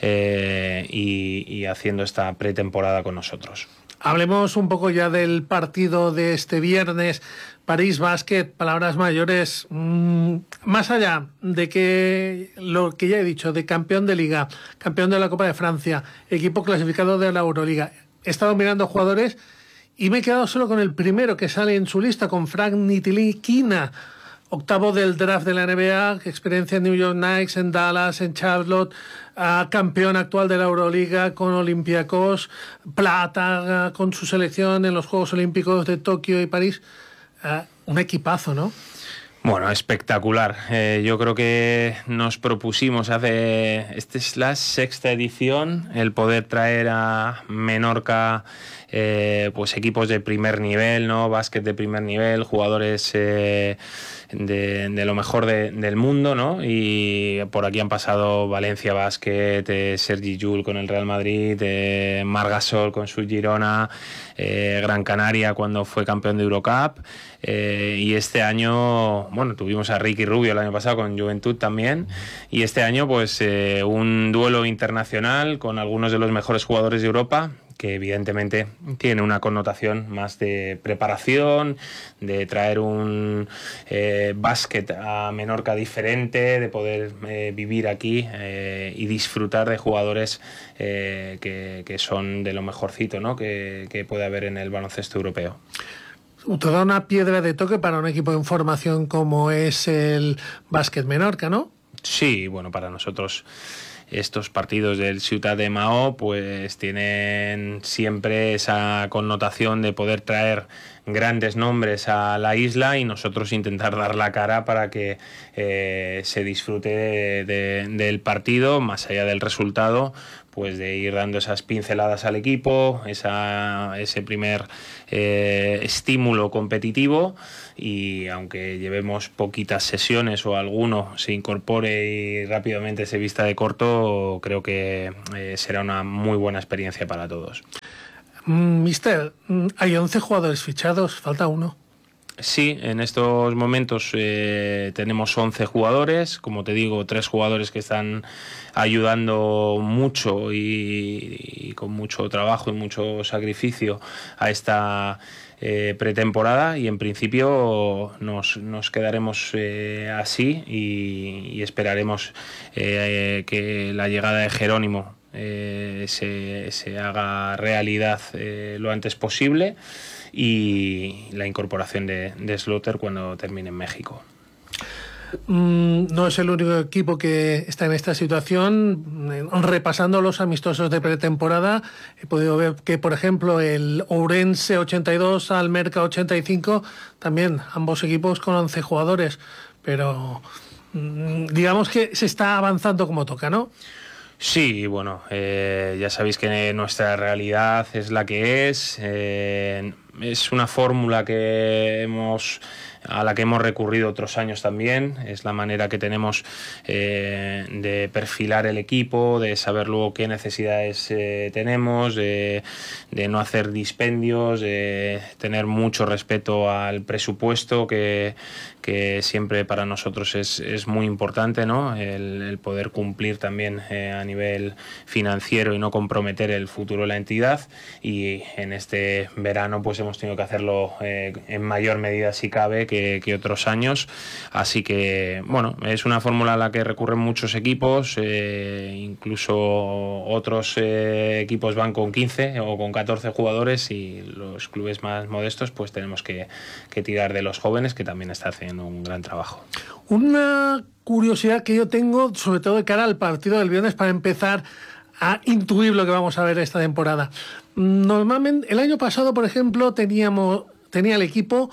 eh, y, y haciendo esta pretemporada con nosotros. Hablemos un poco ya del partido de este viernes, París Basket, palabras mayores, mmm, más allá de que lo que ya he dicho, de campeón de Liga, campeón de la Copa de Francia, equipo clasificado de la Euroliga. He estado mirando jugadores y me he quedado solo con el primero que sale en su lista, con Frank Ntilikina, octavo del draft de la N B A, experiencia en New York Knicks, en Dallas, en Charlotte, uh, campeón actual de la Euroliga con Olympiacos, plata uh, con su selección en los Juegos Olímpicos de Tokio y París. Uh, un equipazo, ¿no? Bueno, espectacular. Eh, yo creo que nos propusimos hace... Esta es la sexta edición, el poder traer a Menorca eh, pues equipos de primer nivel, ¿no? Básquet de primer nivel, jugadores eh, de, de lo mejor de, del mundo, ¿no? Y por aquí han pasado Valencia Basket, eh, Sergi Llull con el Real Madrid, eh, Marc Gasol con su Girona, eh, Gran Canaria cuando fue campeón de Eurocup, eh, y este año, bueno, tuvimos a Ricky Rubio el año pasado con Juventud también, y este año pues eh, un duelo internacional con algunos de los mejores jugadores de Europa, que evidentemente tiene una connotación más de preparación, de traer un eh, básquet a Menorca diferente, de poder eh, vivir aquí eh, y disfrutar de jugadores eh, que, que son de lo mejorcito, ¿no? que, que puede haber en el baloncesto europeo. Toda una piedra de toque para un equipo en formación como es el Básquet Menorca, ¿no? Sí, bueno, para nosotros estos partidos del Ciutat de Maó pues tienen siempre esa connotación de poder traer grandes nombres a la isla y nosotros intentar dar la cara para que eh, se disfrute de, de, del partido, más allá del resultado, pues de ir dando esas pinceladas al equipo, esa, ese primer eh, estímulo competitivo, y aunque llevemos poquitas sesiones o alguno se incorpore y rápidamente se vista de corto, creo que eh, será una muy buena experiencia para todos. Mister, hay once jugadores fichados, falta uno. Sí, en estos momentos eh, tenemos once jugadores, como te digo, tres jugadores que están ayudando mucho y, y con mucho trabajo y mucho sacrificio a esta eh, pretemporada, y en principio nos, nos quedaremos eh, así y, y esperaremos eh, que la llegada de Jerónimo eh, se, se haga realidad eh, lo antes posible, y la incorporación de, de Slaughter cuando termine en México. Mm, no es el único equipo que está en esta situación. Repasando los amistosos de pretemporada, he podido ver que, por ejemplo, el Ourense ochenta y dos, Almerca ochenta y cinco, también ambos equipos con once jugadores, pero mm, digamos que se está avanzando como toca, ¿no? Sí, bueno, eh, ya sabéis que nuestra realidad es la que es. Eh, es una fórmula que hemos a la que hemos recurrido otros años también. Es la manera que tenemos eh, de perfilar el equipo, de saber luego qué necesidades eh, tenemos, de, de no hacer dispendios, de tener mucho respeto al presupuesto, que, que siempre para nosotros es, es muy importante, ¿no? El, el poder cumplir también eh, a nivel financiero y no comprometer el futuro de la entidad. Y en este verano pues hemos tenido que hacerlo eh, en mayor medida si cabe que, que otros años, así que bueno, es una fórmula a la que recurren muchos equipos, eh, incluso otros eh, equipos van con quince o con catorce jugadores, y los clubes más modestos pues tenemos que, que tirar de los jóvenes, que también está haciendo un gran trabajo. Una curiosidad que yo tengo, sobre todo de cara al partido del viernes, para empezar a intuir lo que vamos a ver esta temporada. Normalmente, el año pasado, por ejemplo, teníamos, tenía el equipo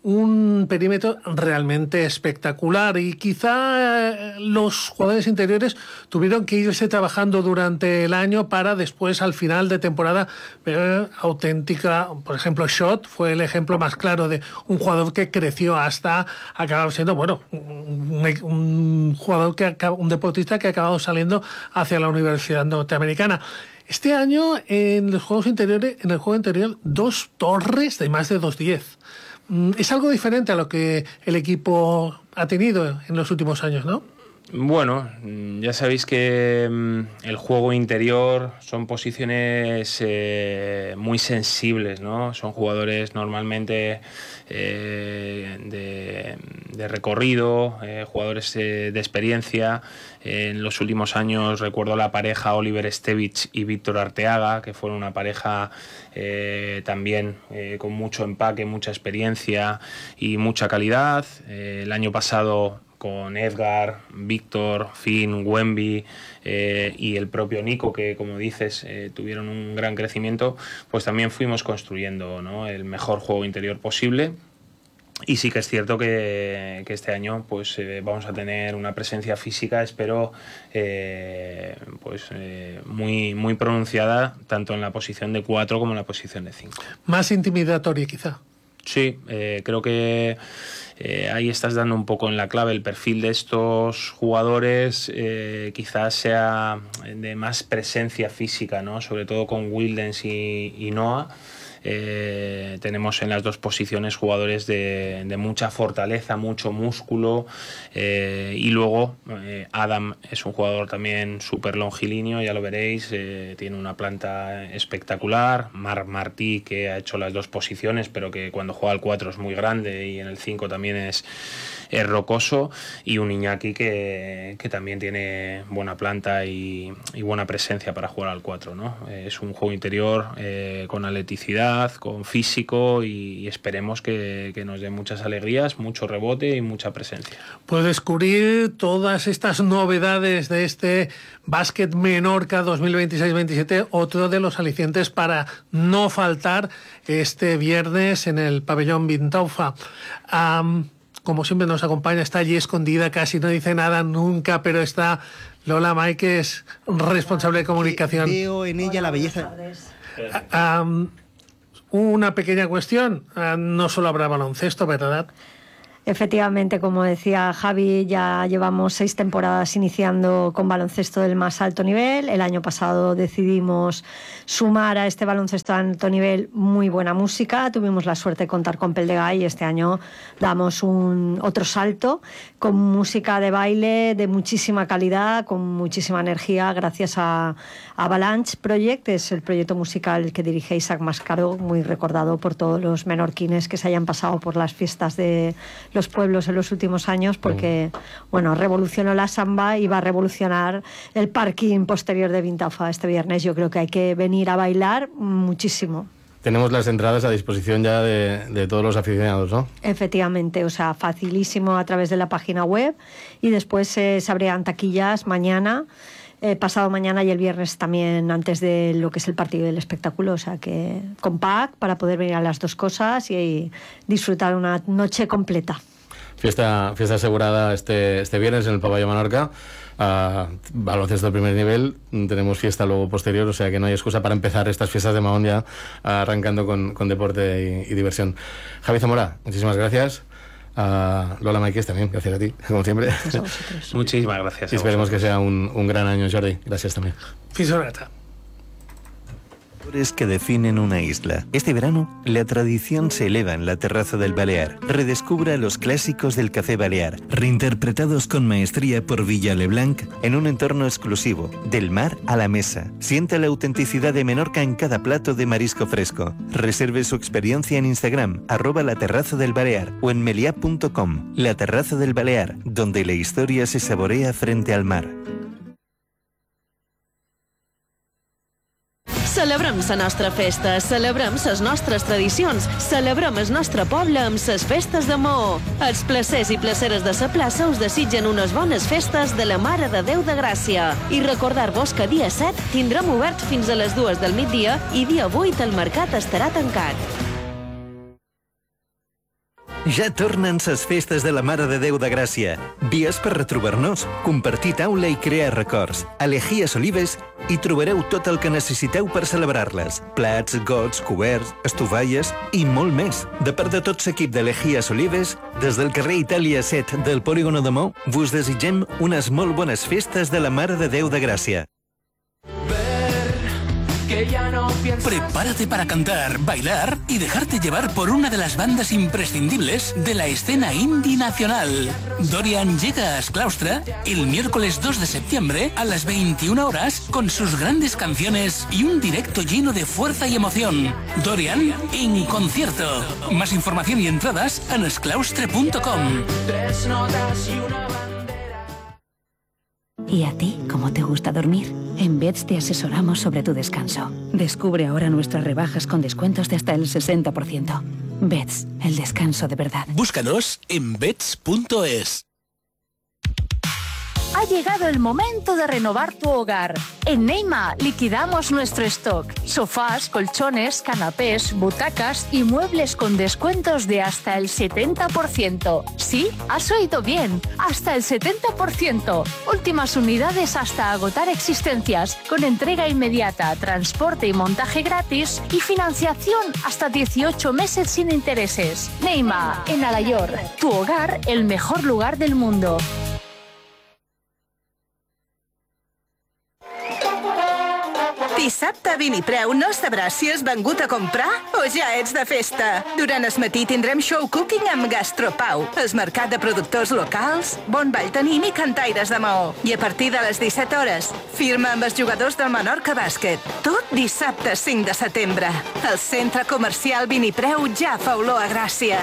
un perímetro realmente espectacular, y quizá eh, los jugadores interiores tuvieron que irse trabajando durante el año para después, al final de temporada, ver auténtica. Por ejemplo, Shot fue el ejemplo más claro de un jugador que creció hasta acabar siendo, bueno, un, un jugador que acaba, un deportista que ha acabado saliendo hacia la Universidad Norteamericana. Este año en los juegos interiores, en el juego interior, dos torres de más de dos diez. Es algo diferente a lo que el equipo ha tenido en los últimos años, ¿no? Bueno, ya sabéis que el juego interior son posiciones eh, muy sensibles, ¿no? Son jugadores normalmente eh, de, de recorrido, eh, jugadores eh, de experiencia. En los últimos años recuerdo la pareja Oliver Stevich y Víctor Arteaga, que fueron una pareja eh, también eh, con mucho empaque, mucha experiencia y mucha calidad. Eh, el año pasado, con Edgar, Víctor, Finn, Wemby eh, y el propio Nico, que como dices eh, tuvieron un gran crecimiento, pues también fuimos construyendo, ¿no?, el mejor juego interior posible. Y sí que es cierto que, que este año pues eh, vamos a tener una presencia física, espero, eh, pues eh, muy, muy pronunciada, tanto en la posición de cuatro como en la posición de cinco. Más intimidatoria, quizá. Sí, eh, creo que eh, ahí estás dando un poco en la clave. El perfil de estos jugadores eh, quizás sea de más presencia física, ¿no? Sobre todo con Wildens y, y Noah. Eh, tenemos en las dos posiciones jugadores de, de mucha fortaleza, mucho músculo, eh, y luego eh, Adam es un jugador también súper longilíneo, ya lo veréis, eh, tiene una planta espectacular. Marc Martí, que ha hecho las dos posiciones, pero que cuando juega al cuatro es muy grande, y en el cinco también es, es rocoso, y un Iñaki que, que también tiene buena planta y, y buena presencia para jugar al cuatro, ¿no? Eh, es un juego interior eh, con atleticidad, con físico, y, y esperemos que, que nos dé muchas alegrías, mucho rebote y mucha presencia. Pues descubrir todas estas novedades de este Básquet Menorca dos mil veintiséis veintisiete, otro de los alicientes para no faltar este viernes en el pabellón Vintaufa. Um, como siempre nos acompaña, está allí escondida, casi no dice nada nunca, pero está Lola Mike es responsable de comunicación. Veo en ella la belleza. Um, una pequeña cuestión. Uh, no solo habrá baloncesto, ¿verdad? Efectivamente, como decía Javi, ya llevamos seis temporadas iniciando con baloncesto del más alto nivel. El año pasado decidimos sumar a este baloncesto de alto nivel muy buena música. Tuvimos la suerte de contar con Pel de Gall y este año damos un otro salto con música de baile de muchísima calidad, con muchísima energía, gracias a Avalanche Project. Es el proyecto musical que dirige Isaac Mascaro, muy recordado por todos los menorquines que se hayan pasado por las fiestas de los pueblos en los últimos años, porque bueno, revolucionó la samba y va a revolucionar el parking posterior de Vintafa este viernes. Yo creo que hay que venir a bailar muchísimo. Tenemos las entradas a disposición ya de, de todos los aficionados, ¿no? Efectivamente, o sea, facilísimo a través de la página web, y después eh, se abrirán taquillas mañana, eh, pasado mañana y el viernes también, antes de lo que es el partido del espectáculo. O sea que con pack para poder venir a las dos cosas y, y disfrutar una noche completa. Fiesta, fiesta asegurada este, este viernes en el Pabellón Menorca. Uh, baloncesto de primer nivel, tenemos fiesta luego posterior, o sea que no hay excusa para empezar estas fiestas de Mahón ya uh, arrancando con, con deporte y, y diversión. Javi Zamora, muchísimas gracias. Uh, Lola Maiques también, gracias a ti, como siempre. Muchísimas gracias. Y esperemos que sea un, un gran año, Jordi. Gracias también. Fisorata. Que definen una isla. Este verano, la tradición se eleva en la terraza del Balear. Redescubra los clásicos del café balear, reinterpretados con maestría por Villa Leblanc en un entorno exclusivo, del mar a la mesa. Sienta la autenticidad de Menorca en cada plato de marisco fresco. Reserve su experiencia en Instagram, arroba la terraza del Balear, o en meliá punto com. La terraza del Balear, donde la historia se saborea frente al mar. Celebrem la nostra festa, celebrem les nostres tradicions, celebrem el nostre poble amb les festes de Maó. Els placers i placeres de la plaça us desitgen unes bones festes de la Mare de Déu de Gràcia. I recordar-vos que dia set tindrem obert fins a les dues del migdia i dia vuit el mercat estarà tancat. Ja tornen ses festes de la Mare de Déu de Gràcia. Vies per retrobar-nos, compartir taula i crear records. A Legies Olives hi trobareu tot el que necessiteu per celebrar-les. Plats, gots, coberts, estovalles i molt més. De part de tot l'equip de Legies Olives, des del carrer Itàlia set del Polígono de Maó, vos desitgem unes molt bones festes de la Mare de Déu de Gràcia. Prepárate para cantar, bailar y dejarte llevar por una de las bandas imprescindibles de la escena indie nacional. Dorian llega a Asclaustra el miércoles dos de septiembre a las veintiuna horas con sus grandes canciones y un directo lleno de fuerza y emoción. Dorian en concierto. Más información y entradas en asclaustre punto com. Tres notas y una bandera. ¿Y a ti cómo te gusta dormir? En Beds te asesoramos sobre tu descanso. Descubre ahora nuestras rebajas con descuentos de hasta el sesenta por ciento. Beds, el descanso de verdad. Búscanos en beds punto es. Ha llegado el momento de renovar tu hogar. En Neima liquidamos nuestro stock. Sofás, colchones, canapés, butacas y muebles con descuentos de hasta el setenta por ciento. Sí, has oído bien, hasta el setenta por ciento. Últimas unidades hasta agotar existencias, con entrega inmediata, transporte y montaje gratis y financiación hasta dieciocho meses sin intereses. Neima, en Alayor, tu hogar, el mejor lugar del mundo. Dissabte a Vinipreu no sabràs si has vengut a comprar o ja ets de festa. Durant el matí tindrem show cooking amb Gastropau, el mercat de productors locals, bon ball tenim i cantaires de Maó. I a partir de les disset hores, firma amb els jugadors del Menorca Bàsquet. Tot dissabte cinc de setembre. El centre comercial Vinipreu ja fa olor a Gràcia.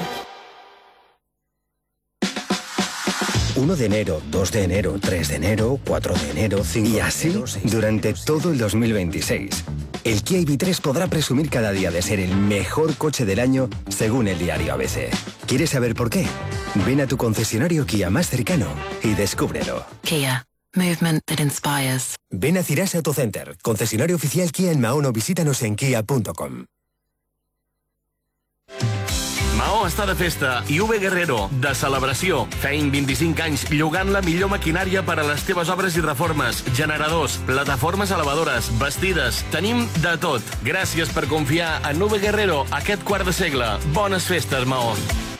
uno de enero, dos de enero, tres de enero, cuatro de enero, cinco y así durante todo el dos mil veintiséis. El Kia I V tres podrá presumir cada día de ser el mejor coche del año según el diario A B C. ¿Quieres saber por qué? Ven a tu concesionario Kia más cercano y descúbrelo. Kia. Movement that inspires. Ven a Cirasa Autocenter, concesionario oficial Kia en Mahón, o visítanos en kia punto com. Maó està de festa i U V Guerrero, de celebració. Feim vint-i-cinc anys llogant la millor maquinària per a les teves obres i reformes, generadors, plataformes elevadores, vestides. Tenim de tot. Gràcies per confiar en U V Guerrero aquest quart de segle. Bones festes, Maó.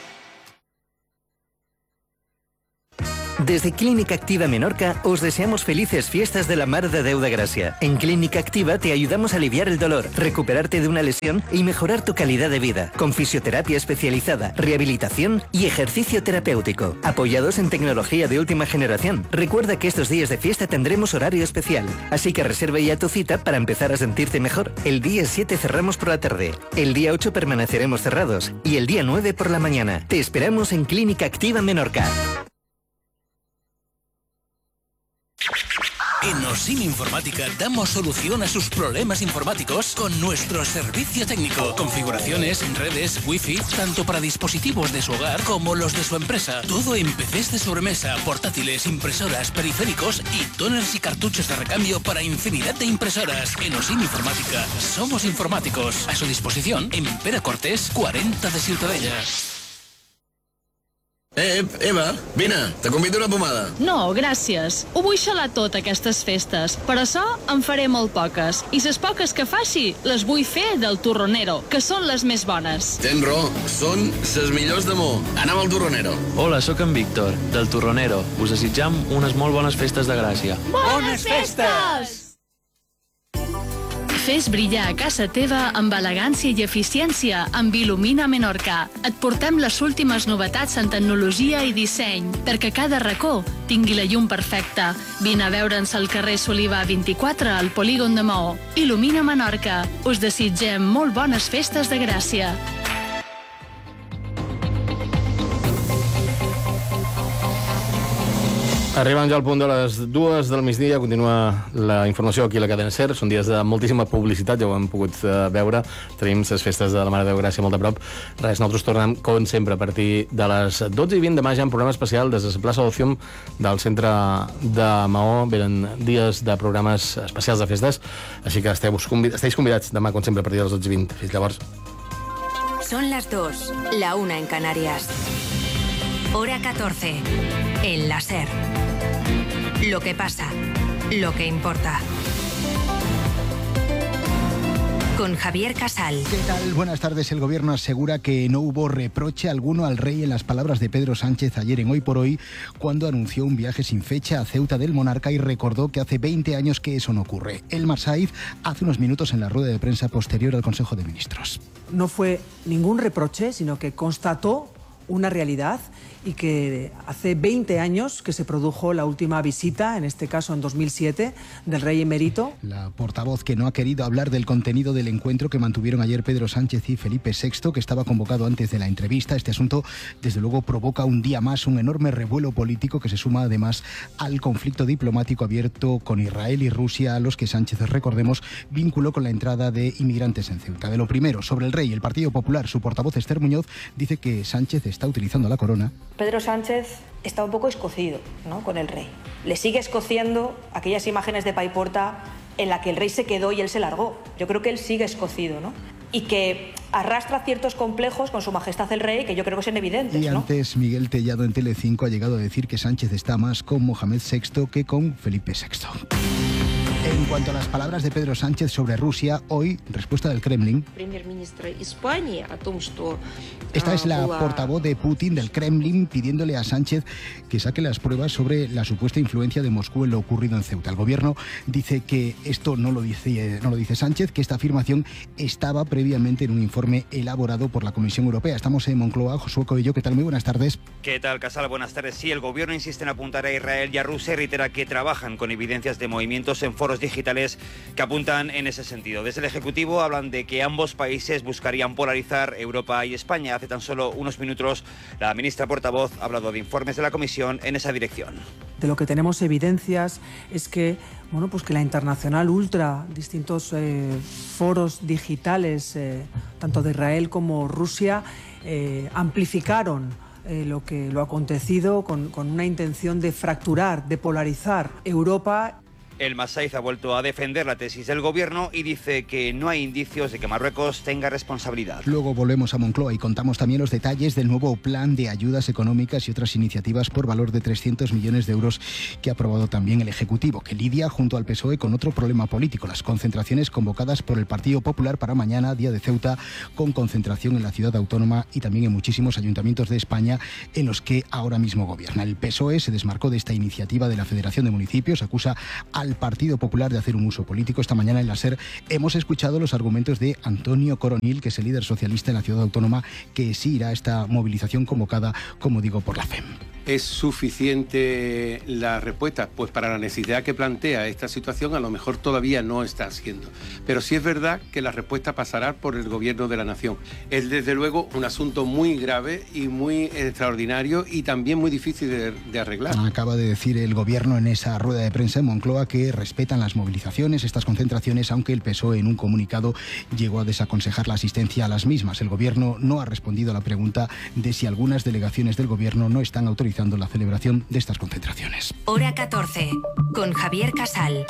Desde Clínica Activa Menorca os deseamos felices fiestas de la Mar de Déu de Gracia. En Clínica Activa te ayudamos a aliviar el dolor, recuperarte de una lesión y mejorar tu calidad de vida, con fisioterapia especializada, rehabilitación y ejercicio terapéutico, apoyados en tecnología de última generación. Recuerda que estos días de fiesta tendremos horario especial, así que reserva ya tu cita para empezar a sentirte mejor. El día siete cerramos por la tarde, el día ocho permaneceremos cerrados y el día nueve por la mañana. Te esperamos en Clínica Activa Menorca. En Osim Informática damos solución a sus problemas informáticos con nuestro servicio técnico. Configuraciones, redes, wifi, tanto para dispositivos de su hogar como los de su empresa. Todo en P Cs de sobremesa, portátiles, impresoras, periféricos y toners y cartuchos de recambio para infinidad de impresoras. En Osim Informática somos informáticos. A su disposición en Pere Cortés, cuarenta de Ciutadella. Eh, Eva, vine, te convido una pomada. No, gràcies. Ho vull xalar tot aquestes festes. Per això en faré molt poques. I les poques que faci, les vull fer del Turronero, que són les més bones. Tens raó, són les millors de Mo. Anem al Turronero. Hola, sóc en Víctor, del Turronero. Us desitjam unes molt bones festes de Gràcia. Bones festes! Fes brillar a casa teva amb elegància i eficiència amb Il·lumina Menorca. Et portem les últimes novetats en tecnologia i disseny perquè cada racó tingui la llum perfecta. Vine a veure'ns al carrer Soliva vint-i-quatre al polígon de Maó. Il·lumina Menorca. Us desitgem molt bones festes de Gràcia. Arribant ja al punt de les dues del migdia, continua la informació aquí a la cadena SER. Són dies de moltíssima publicitat, ja ho hem pogut uh, veure. Tenim les festes de la Mare de Déu Gràcia molt a prop. Res, nosaltres tornem, com sempre, a partir de les dotze i vint demà ja un programa especial des de la plaça d'Ocium del centre de Maó. Venen dies de programes especials de festes, així que esteu convid esteu convidats demà, com sempre, a partir de les dotze i vint. Fins llavors. Son las dos, la una en Canarias. Hora catorce, en la SER. Lo que pasa, lo que importa. Con Javier Casal. ¿Qué tal? Buenas tardes. El gobierno asegura que no hubo reproche alguno al rey en las palabras de Pedro Sánchez ayer en Hoy por Hoy, cuando anunció un viaje sin fecha a Ceuta del monarca y recordó que hace veinte años que eso no ocurre. Elmar Saiz hace unos minutos en la rueda de prensa posterior al Consejo de Ministros. No fue ningún reproche, sino que constató una realidad y que hace veinte años que se produjo la última visita, en este caso en dos mil siete, del rey emérito. La portavoz que no ha querido hablar del contenido del encuentro que mantuvieron ayer Pedro Sánchez y Felipe sexto, que estaba convocado antes de la entrevista. Este asunto, desde luego, provoca un día más un enorme revuelo político que se suma además al conflicto diplomático abierto con Israel y Rusia, a los que Sánchez, recordemos, vinculó con la entrada de inmigrantes en Ceuta. De lo primero, sobre el rey, el Partido Popular, su portavoz Esther Muñoz dice que Sánchez está utilizando la corona. Pedro Sánchez está un poco escocido, ¿no?, con el rey. Le sigue escociendo aquellas imágenes de Paiporta en la que el rey se quedó y él se largó. Yo creo que él sigue escocido, ¿no? Y que arrastra ciertos complejos con su majestad el rey que yo creo que son evidentes, Y antes, ¿no? Miguel Tellado en Telecinco ha llegado a decir que Sánchez está más con Mohamed sexto que con Felipe sexto. En cuanto a las palabras de Pedro Sánchez sobre Rusia, hoy, respuesta del Kremlin. Esta es la portavoz de Putin del Kremlin pidiéndole a Sánchez que saque las pruebas sobre la supuesta influencia de Moscú en lo ocurrido en Ceuta. El gobierno dice que esto no lo dice, no lo dice Sánchez, que esta afirmación estaba previamente en un informe elaborado por la Comisión Europea. Estamos en Moncloa. Josué Coello, ¿qué tal? Muy buenas tardes. ¿Qué tal, Casal? Buenas tardes. Sí, el gobierno insiste en apuntar a Israel y a Rusia y reitera que trabajan con evidencias de movimientos en foros digitales que apuntan en ese sentido. Desde el Ejecutivo hablan de que ambos países buscarían polarizar Europa y España. Hace tan solo unos minutos la ministra portavoz ha hablado de informes de la Comisión en esa dirección. De lo que tenemos evidencias es que, bueno, pues que la Internacional Ultra, distintos eh, foros digitales, eh, tanto de Israel como Rusia, eh, amplificaron eh, lo que lo acontecido con, con una intención de fracturar, de polarizar Europa. El Massaif ha vuelto a defender la tesis del gobierno y dice que no hay indicios de que Marruecos tenga responsabilidad. Luego volvemos a Moncloa y contamos también los detalles del nuevo plan de ayudas económicas y otras iniciativas por valor de trescientos millones de euros que ha aprobado también el Ejecutivo, que lidia junto al P S O E con otro problema político, las concentraciones convocadas por el Partido Popular para mañana, día de Ceuta, con concentración en la ciudad autónoma y también en muchísimos ayuntamientos de España en los que ahora mismo gobierna. El P S O E se desmarcó de esta iniciativa de la Federación de Municipios, acusa al Partido Popular de hacer un uso político. Esta mañana en la SER hemos escuchado los argumentos de Antonio Coronil, que es el líder socialista en la ciudad autónoma, que sí irá a esta movilización convocada, como digo, por la F E M. ¿Es suficiente la respuesta? Pues para la necesidad que plantea esta situación a lo mejor todavía no está siendo. Pero sí es verdad que la respuesta pasará por el gobierno de la nación. Es desde luego un asunto muy grave y muy extraordinario y también muy difícil de, de arreglar. Acaba de decir el gobierno en esa rueda de prensa en Moncloa que respetan las movilizaciones, estas concentraciones, aunque el P S O E en un comunicado llegó a desaconsejar la asistencia a las mismas. El gobierno no ha respondido a la pregunta de si algunas delegaciones del gobierno no están autorizadas la celebración de estas concentraciones. Hora catorce, con Javier Casal.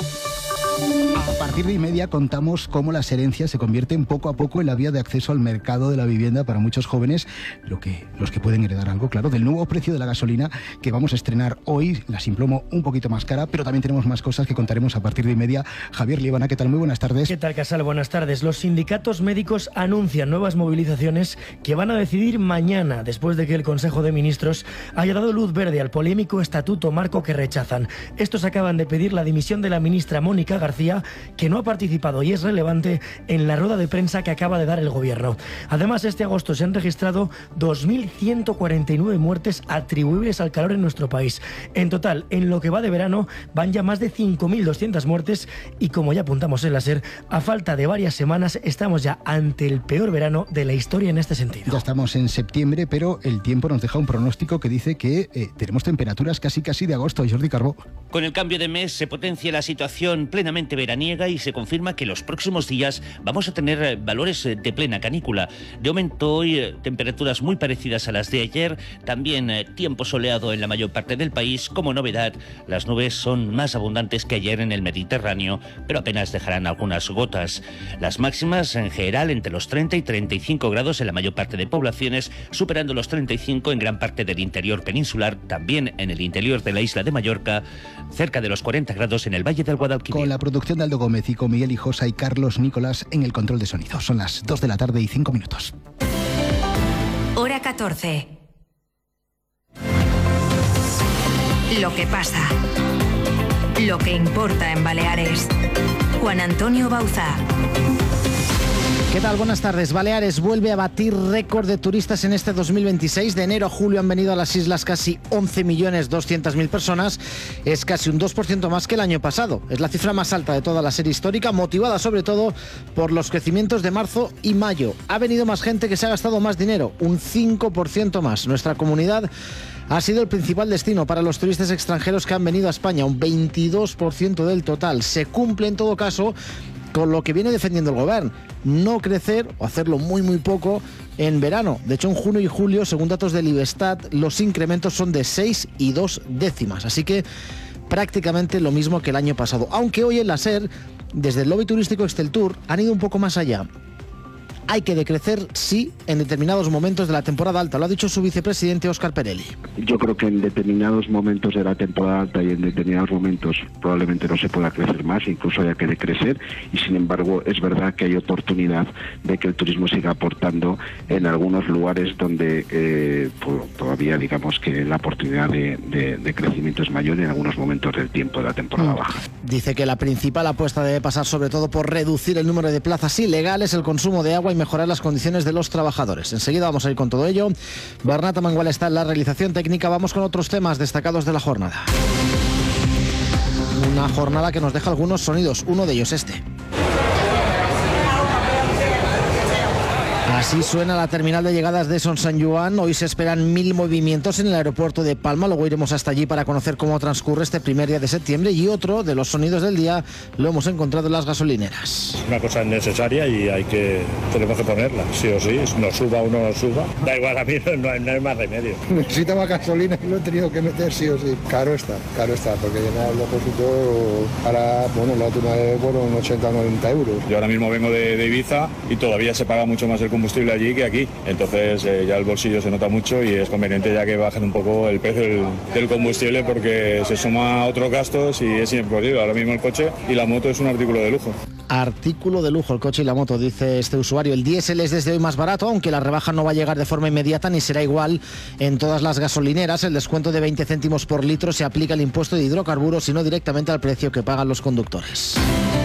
A partir de y media contamos cómo las herencias se convierten poco a poco en la vía de acceso al mercado de la vivienda para muchos jóvenes, lo que, los que pueden heredar algo, claro, del nuevo precio de la gasolina que vamos a estrenar hoy, la Simplomo un poquito más cara, pero también tenemos más cosas que contaremos a partir de y media. Javier Líbana, ¿qué tal? Muy buenas tardes. ¿Qué tal, Casal? Buenas tardes. Los sindicatos médicos anuncian nuevas movilizaciones que van a decidir mañana, después de que el Consejo de Ministros haya dado luz verde al polémico estatuto marco que rechazan. Estos acaban de pedir la dimisión de la ministra Mónica García, que no ha participado y es relevante en la rueda de prensa que acaba de dar el gobierno. Además, este agosto se han registrado dos mil ciento cuarenta y nueve muertes atribuibles al calor en nuestro país. En total, en lo que va de verano, van ya más de cinco mil doscientas muertes y, como ya apuntamos en la SER, a falta de varias semanas estamos ya ante el peor verano de la historia en este sentido. Ya estamos en septiembre, pero el tiempo nos deja un pronóstico que dice que eh, tenemos temperaturas casi casi de agosto. Jordi Carbó. Con el cambio de mes se potencia la situación plenamente veraniega y se confirma que los próximos días vamos a tener valores de plena canícula. De momento hoy temperaturas muy parecidas a las de ayer, también tiempo soleado en la mayor parte del país. Como novedad, las nubes son más abundantes que ayer en el Mediterráneo, pero apenas dejarán algunas gotas. Las máximas en general entre los treinta y treinta y cinco grados en la mayor parte de poblaciones, superando los treinta y cinco en gran parte del interior peninsular, también en el interior de la isla de Mallorca, cerca de los cuarenta grados en el Valle del Guadalquivir. Con la producción de Aldo Gómez y con Miguel Hijosa y Carlos Nicolás en el control de sonido. Son las dos de la tarde y cinco minutos. Hora catorce. Lo que pasa. Lo que importa en Baleares. Juan Antonio Bauza. ¿Qué tal? Buenas tardes. Baleares vuelve a batir récord de turistas en este dos mil veintiséis. De enero a julio han venido a las islas casi once millones doscientas mil personas. Es casi un dos por ciento más que el año pasado. Es la cifra más alta de toda la serie histórica, motivada sobre todo por los crecimientos de marzo y mayo. Ha venido más gente que se ha gastado más dinero, un cinco por ciento más. Nuestra comunidad ha sido el principal destino para los turistas extranjeros que han venido a España, un veintidós por ciento del total. Se cumple en todo caso con lo que viene defendiendo el gobierno, no crecer o hacerlo muy muy poco en verano. De hecho, en junio y julio, según datos del Ibestat, los incrementos son de seis y dos décimas, así que prácticamente lo mismo que el año pasado. Aunque hoy en la SER, desde el lobby turístico Exceltur, han ido un poco más allá. Hay que decrecer, sí, en determinados momentos de la temporada alta. Lo ha dicho su vicepresidente Óscar Perelli. Yo creo que en determinados momentos de la temporada alta y en determinados momentos probablemente no se pueda crecer más, incluso haya que decrecer, y sin embargo es verdad que hay oportunidad de que el turismo siga aportando en algunos lugares donde eh, pues, todavía digamos que la oportunidad de, de, de crecimiento es mayor en algunos momentos del tiempo de la temporada mm. baja. Dice que la principal apuesta debe pasar sobre todo por reducir el número de plazas ilegales, el consumo de agua y mejorar las condiciones de los trabajadores. Enseguida vamos a ir con todo ello. Bernat Mangual está en la realización técnica. Vamos con otros temas destacados de la jornada. Una jornada que nos deja algunos sonidos, uno de ellos este. Así suena la terminal de llegadas de Son San Juan. Hoy se esperan mil movimientos en el aeropuerto de Palma. Luego iremos hasta allí para conocer cómo transcurre este primer día de septiembre. Y otro de los sonidos del día lo hemos encontrado en las gasolineras. Una cosa necesaria y hay que tenemos que ponerla, sí o sí. No suba o no suba. Da igual, a mí no hay, no hay más remedio. Necesitaba gasolina y lo he tenido que meter sí o sí. Caro está, caro está, porque llenar el depósito para, bueno, la última vez fueron ochenta o noventa euros. Yo ahora mismo vengo de, de Ibiza y todavía se paga mucho más el combustible allí que aquí. Entonces eh, ya el bolsillo se nota mucho y es conveniente ya que bajen un poco el precio del, del combustible porque se suma a otros gastos y es imposible. Ahora mismo el coche y la moto es un artículo de lujo. Artículo de lujo el coche y la moto, dice este usuario. El diésel es desde hoy más barato, aunque la rebaja no va a llegar de forma inmediata ni será igual en todas las gasolineras. El descuento de veinte céntimos por litro se aplica al impuesto de hidrocarburos y no directamente al precio que pagan los conductores.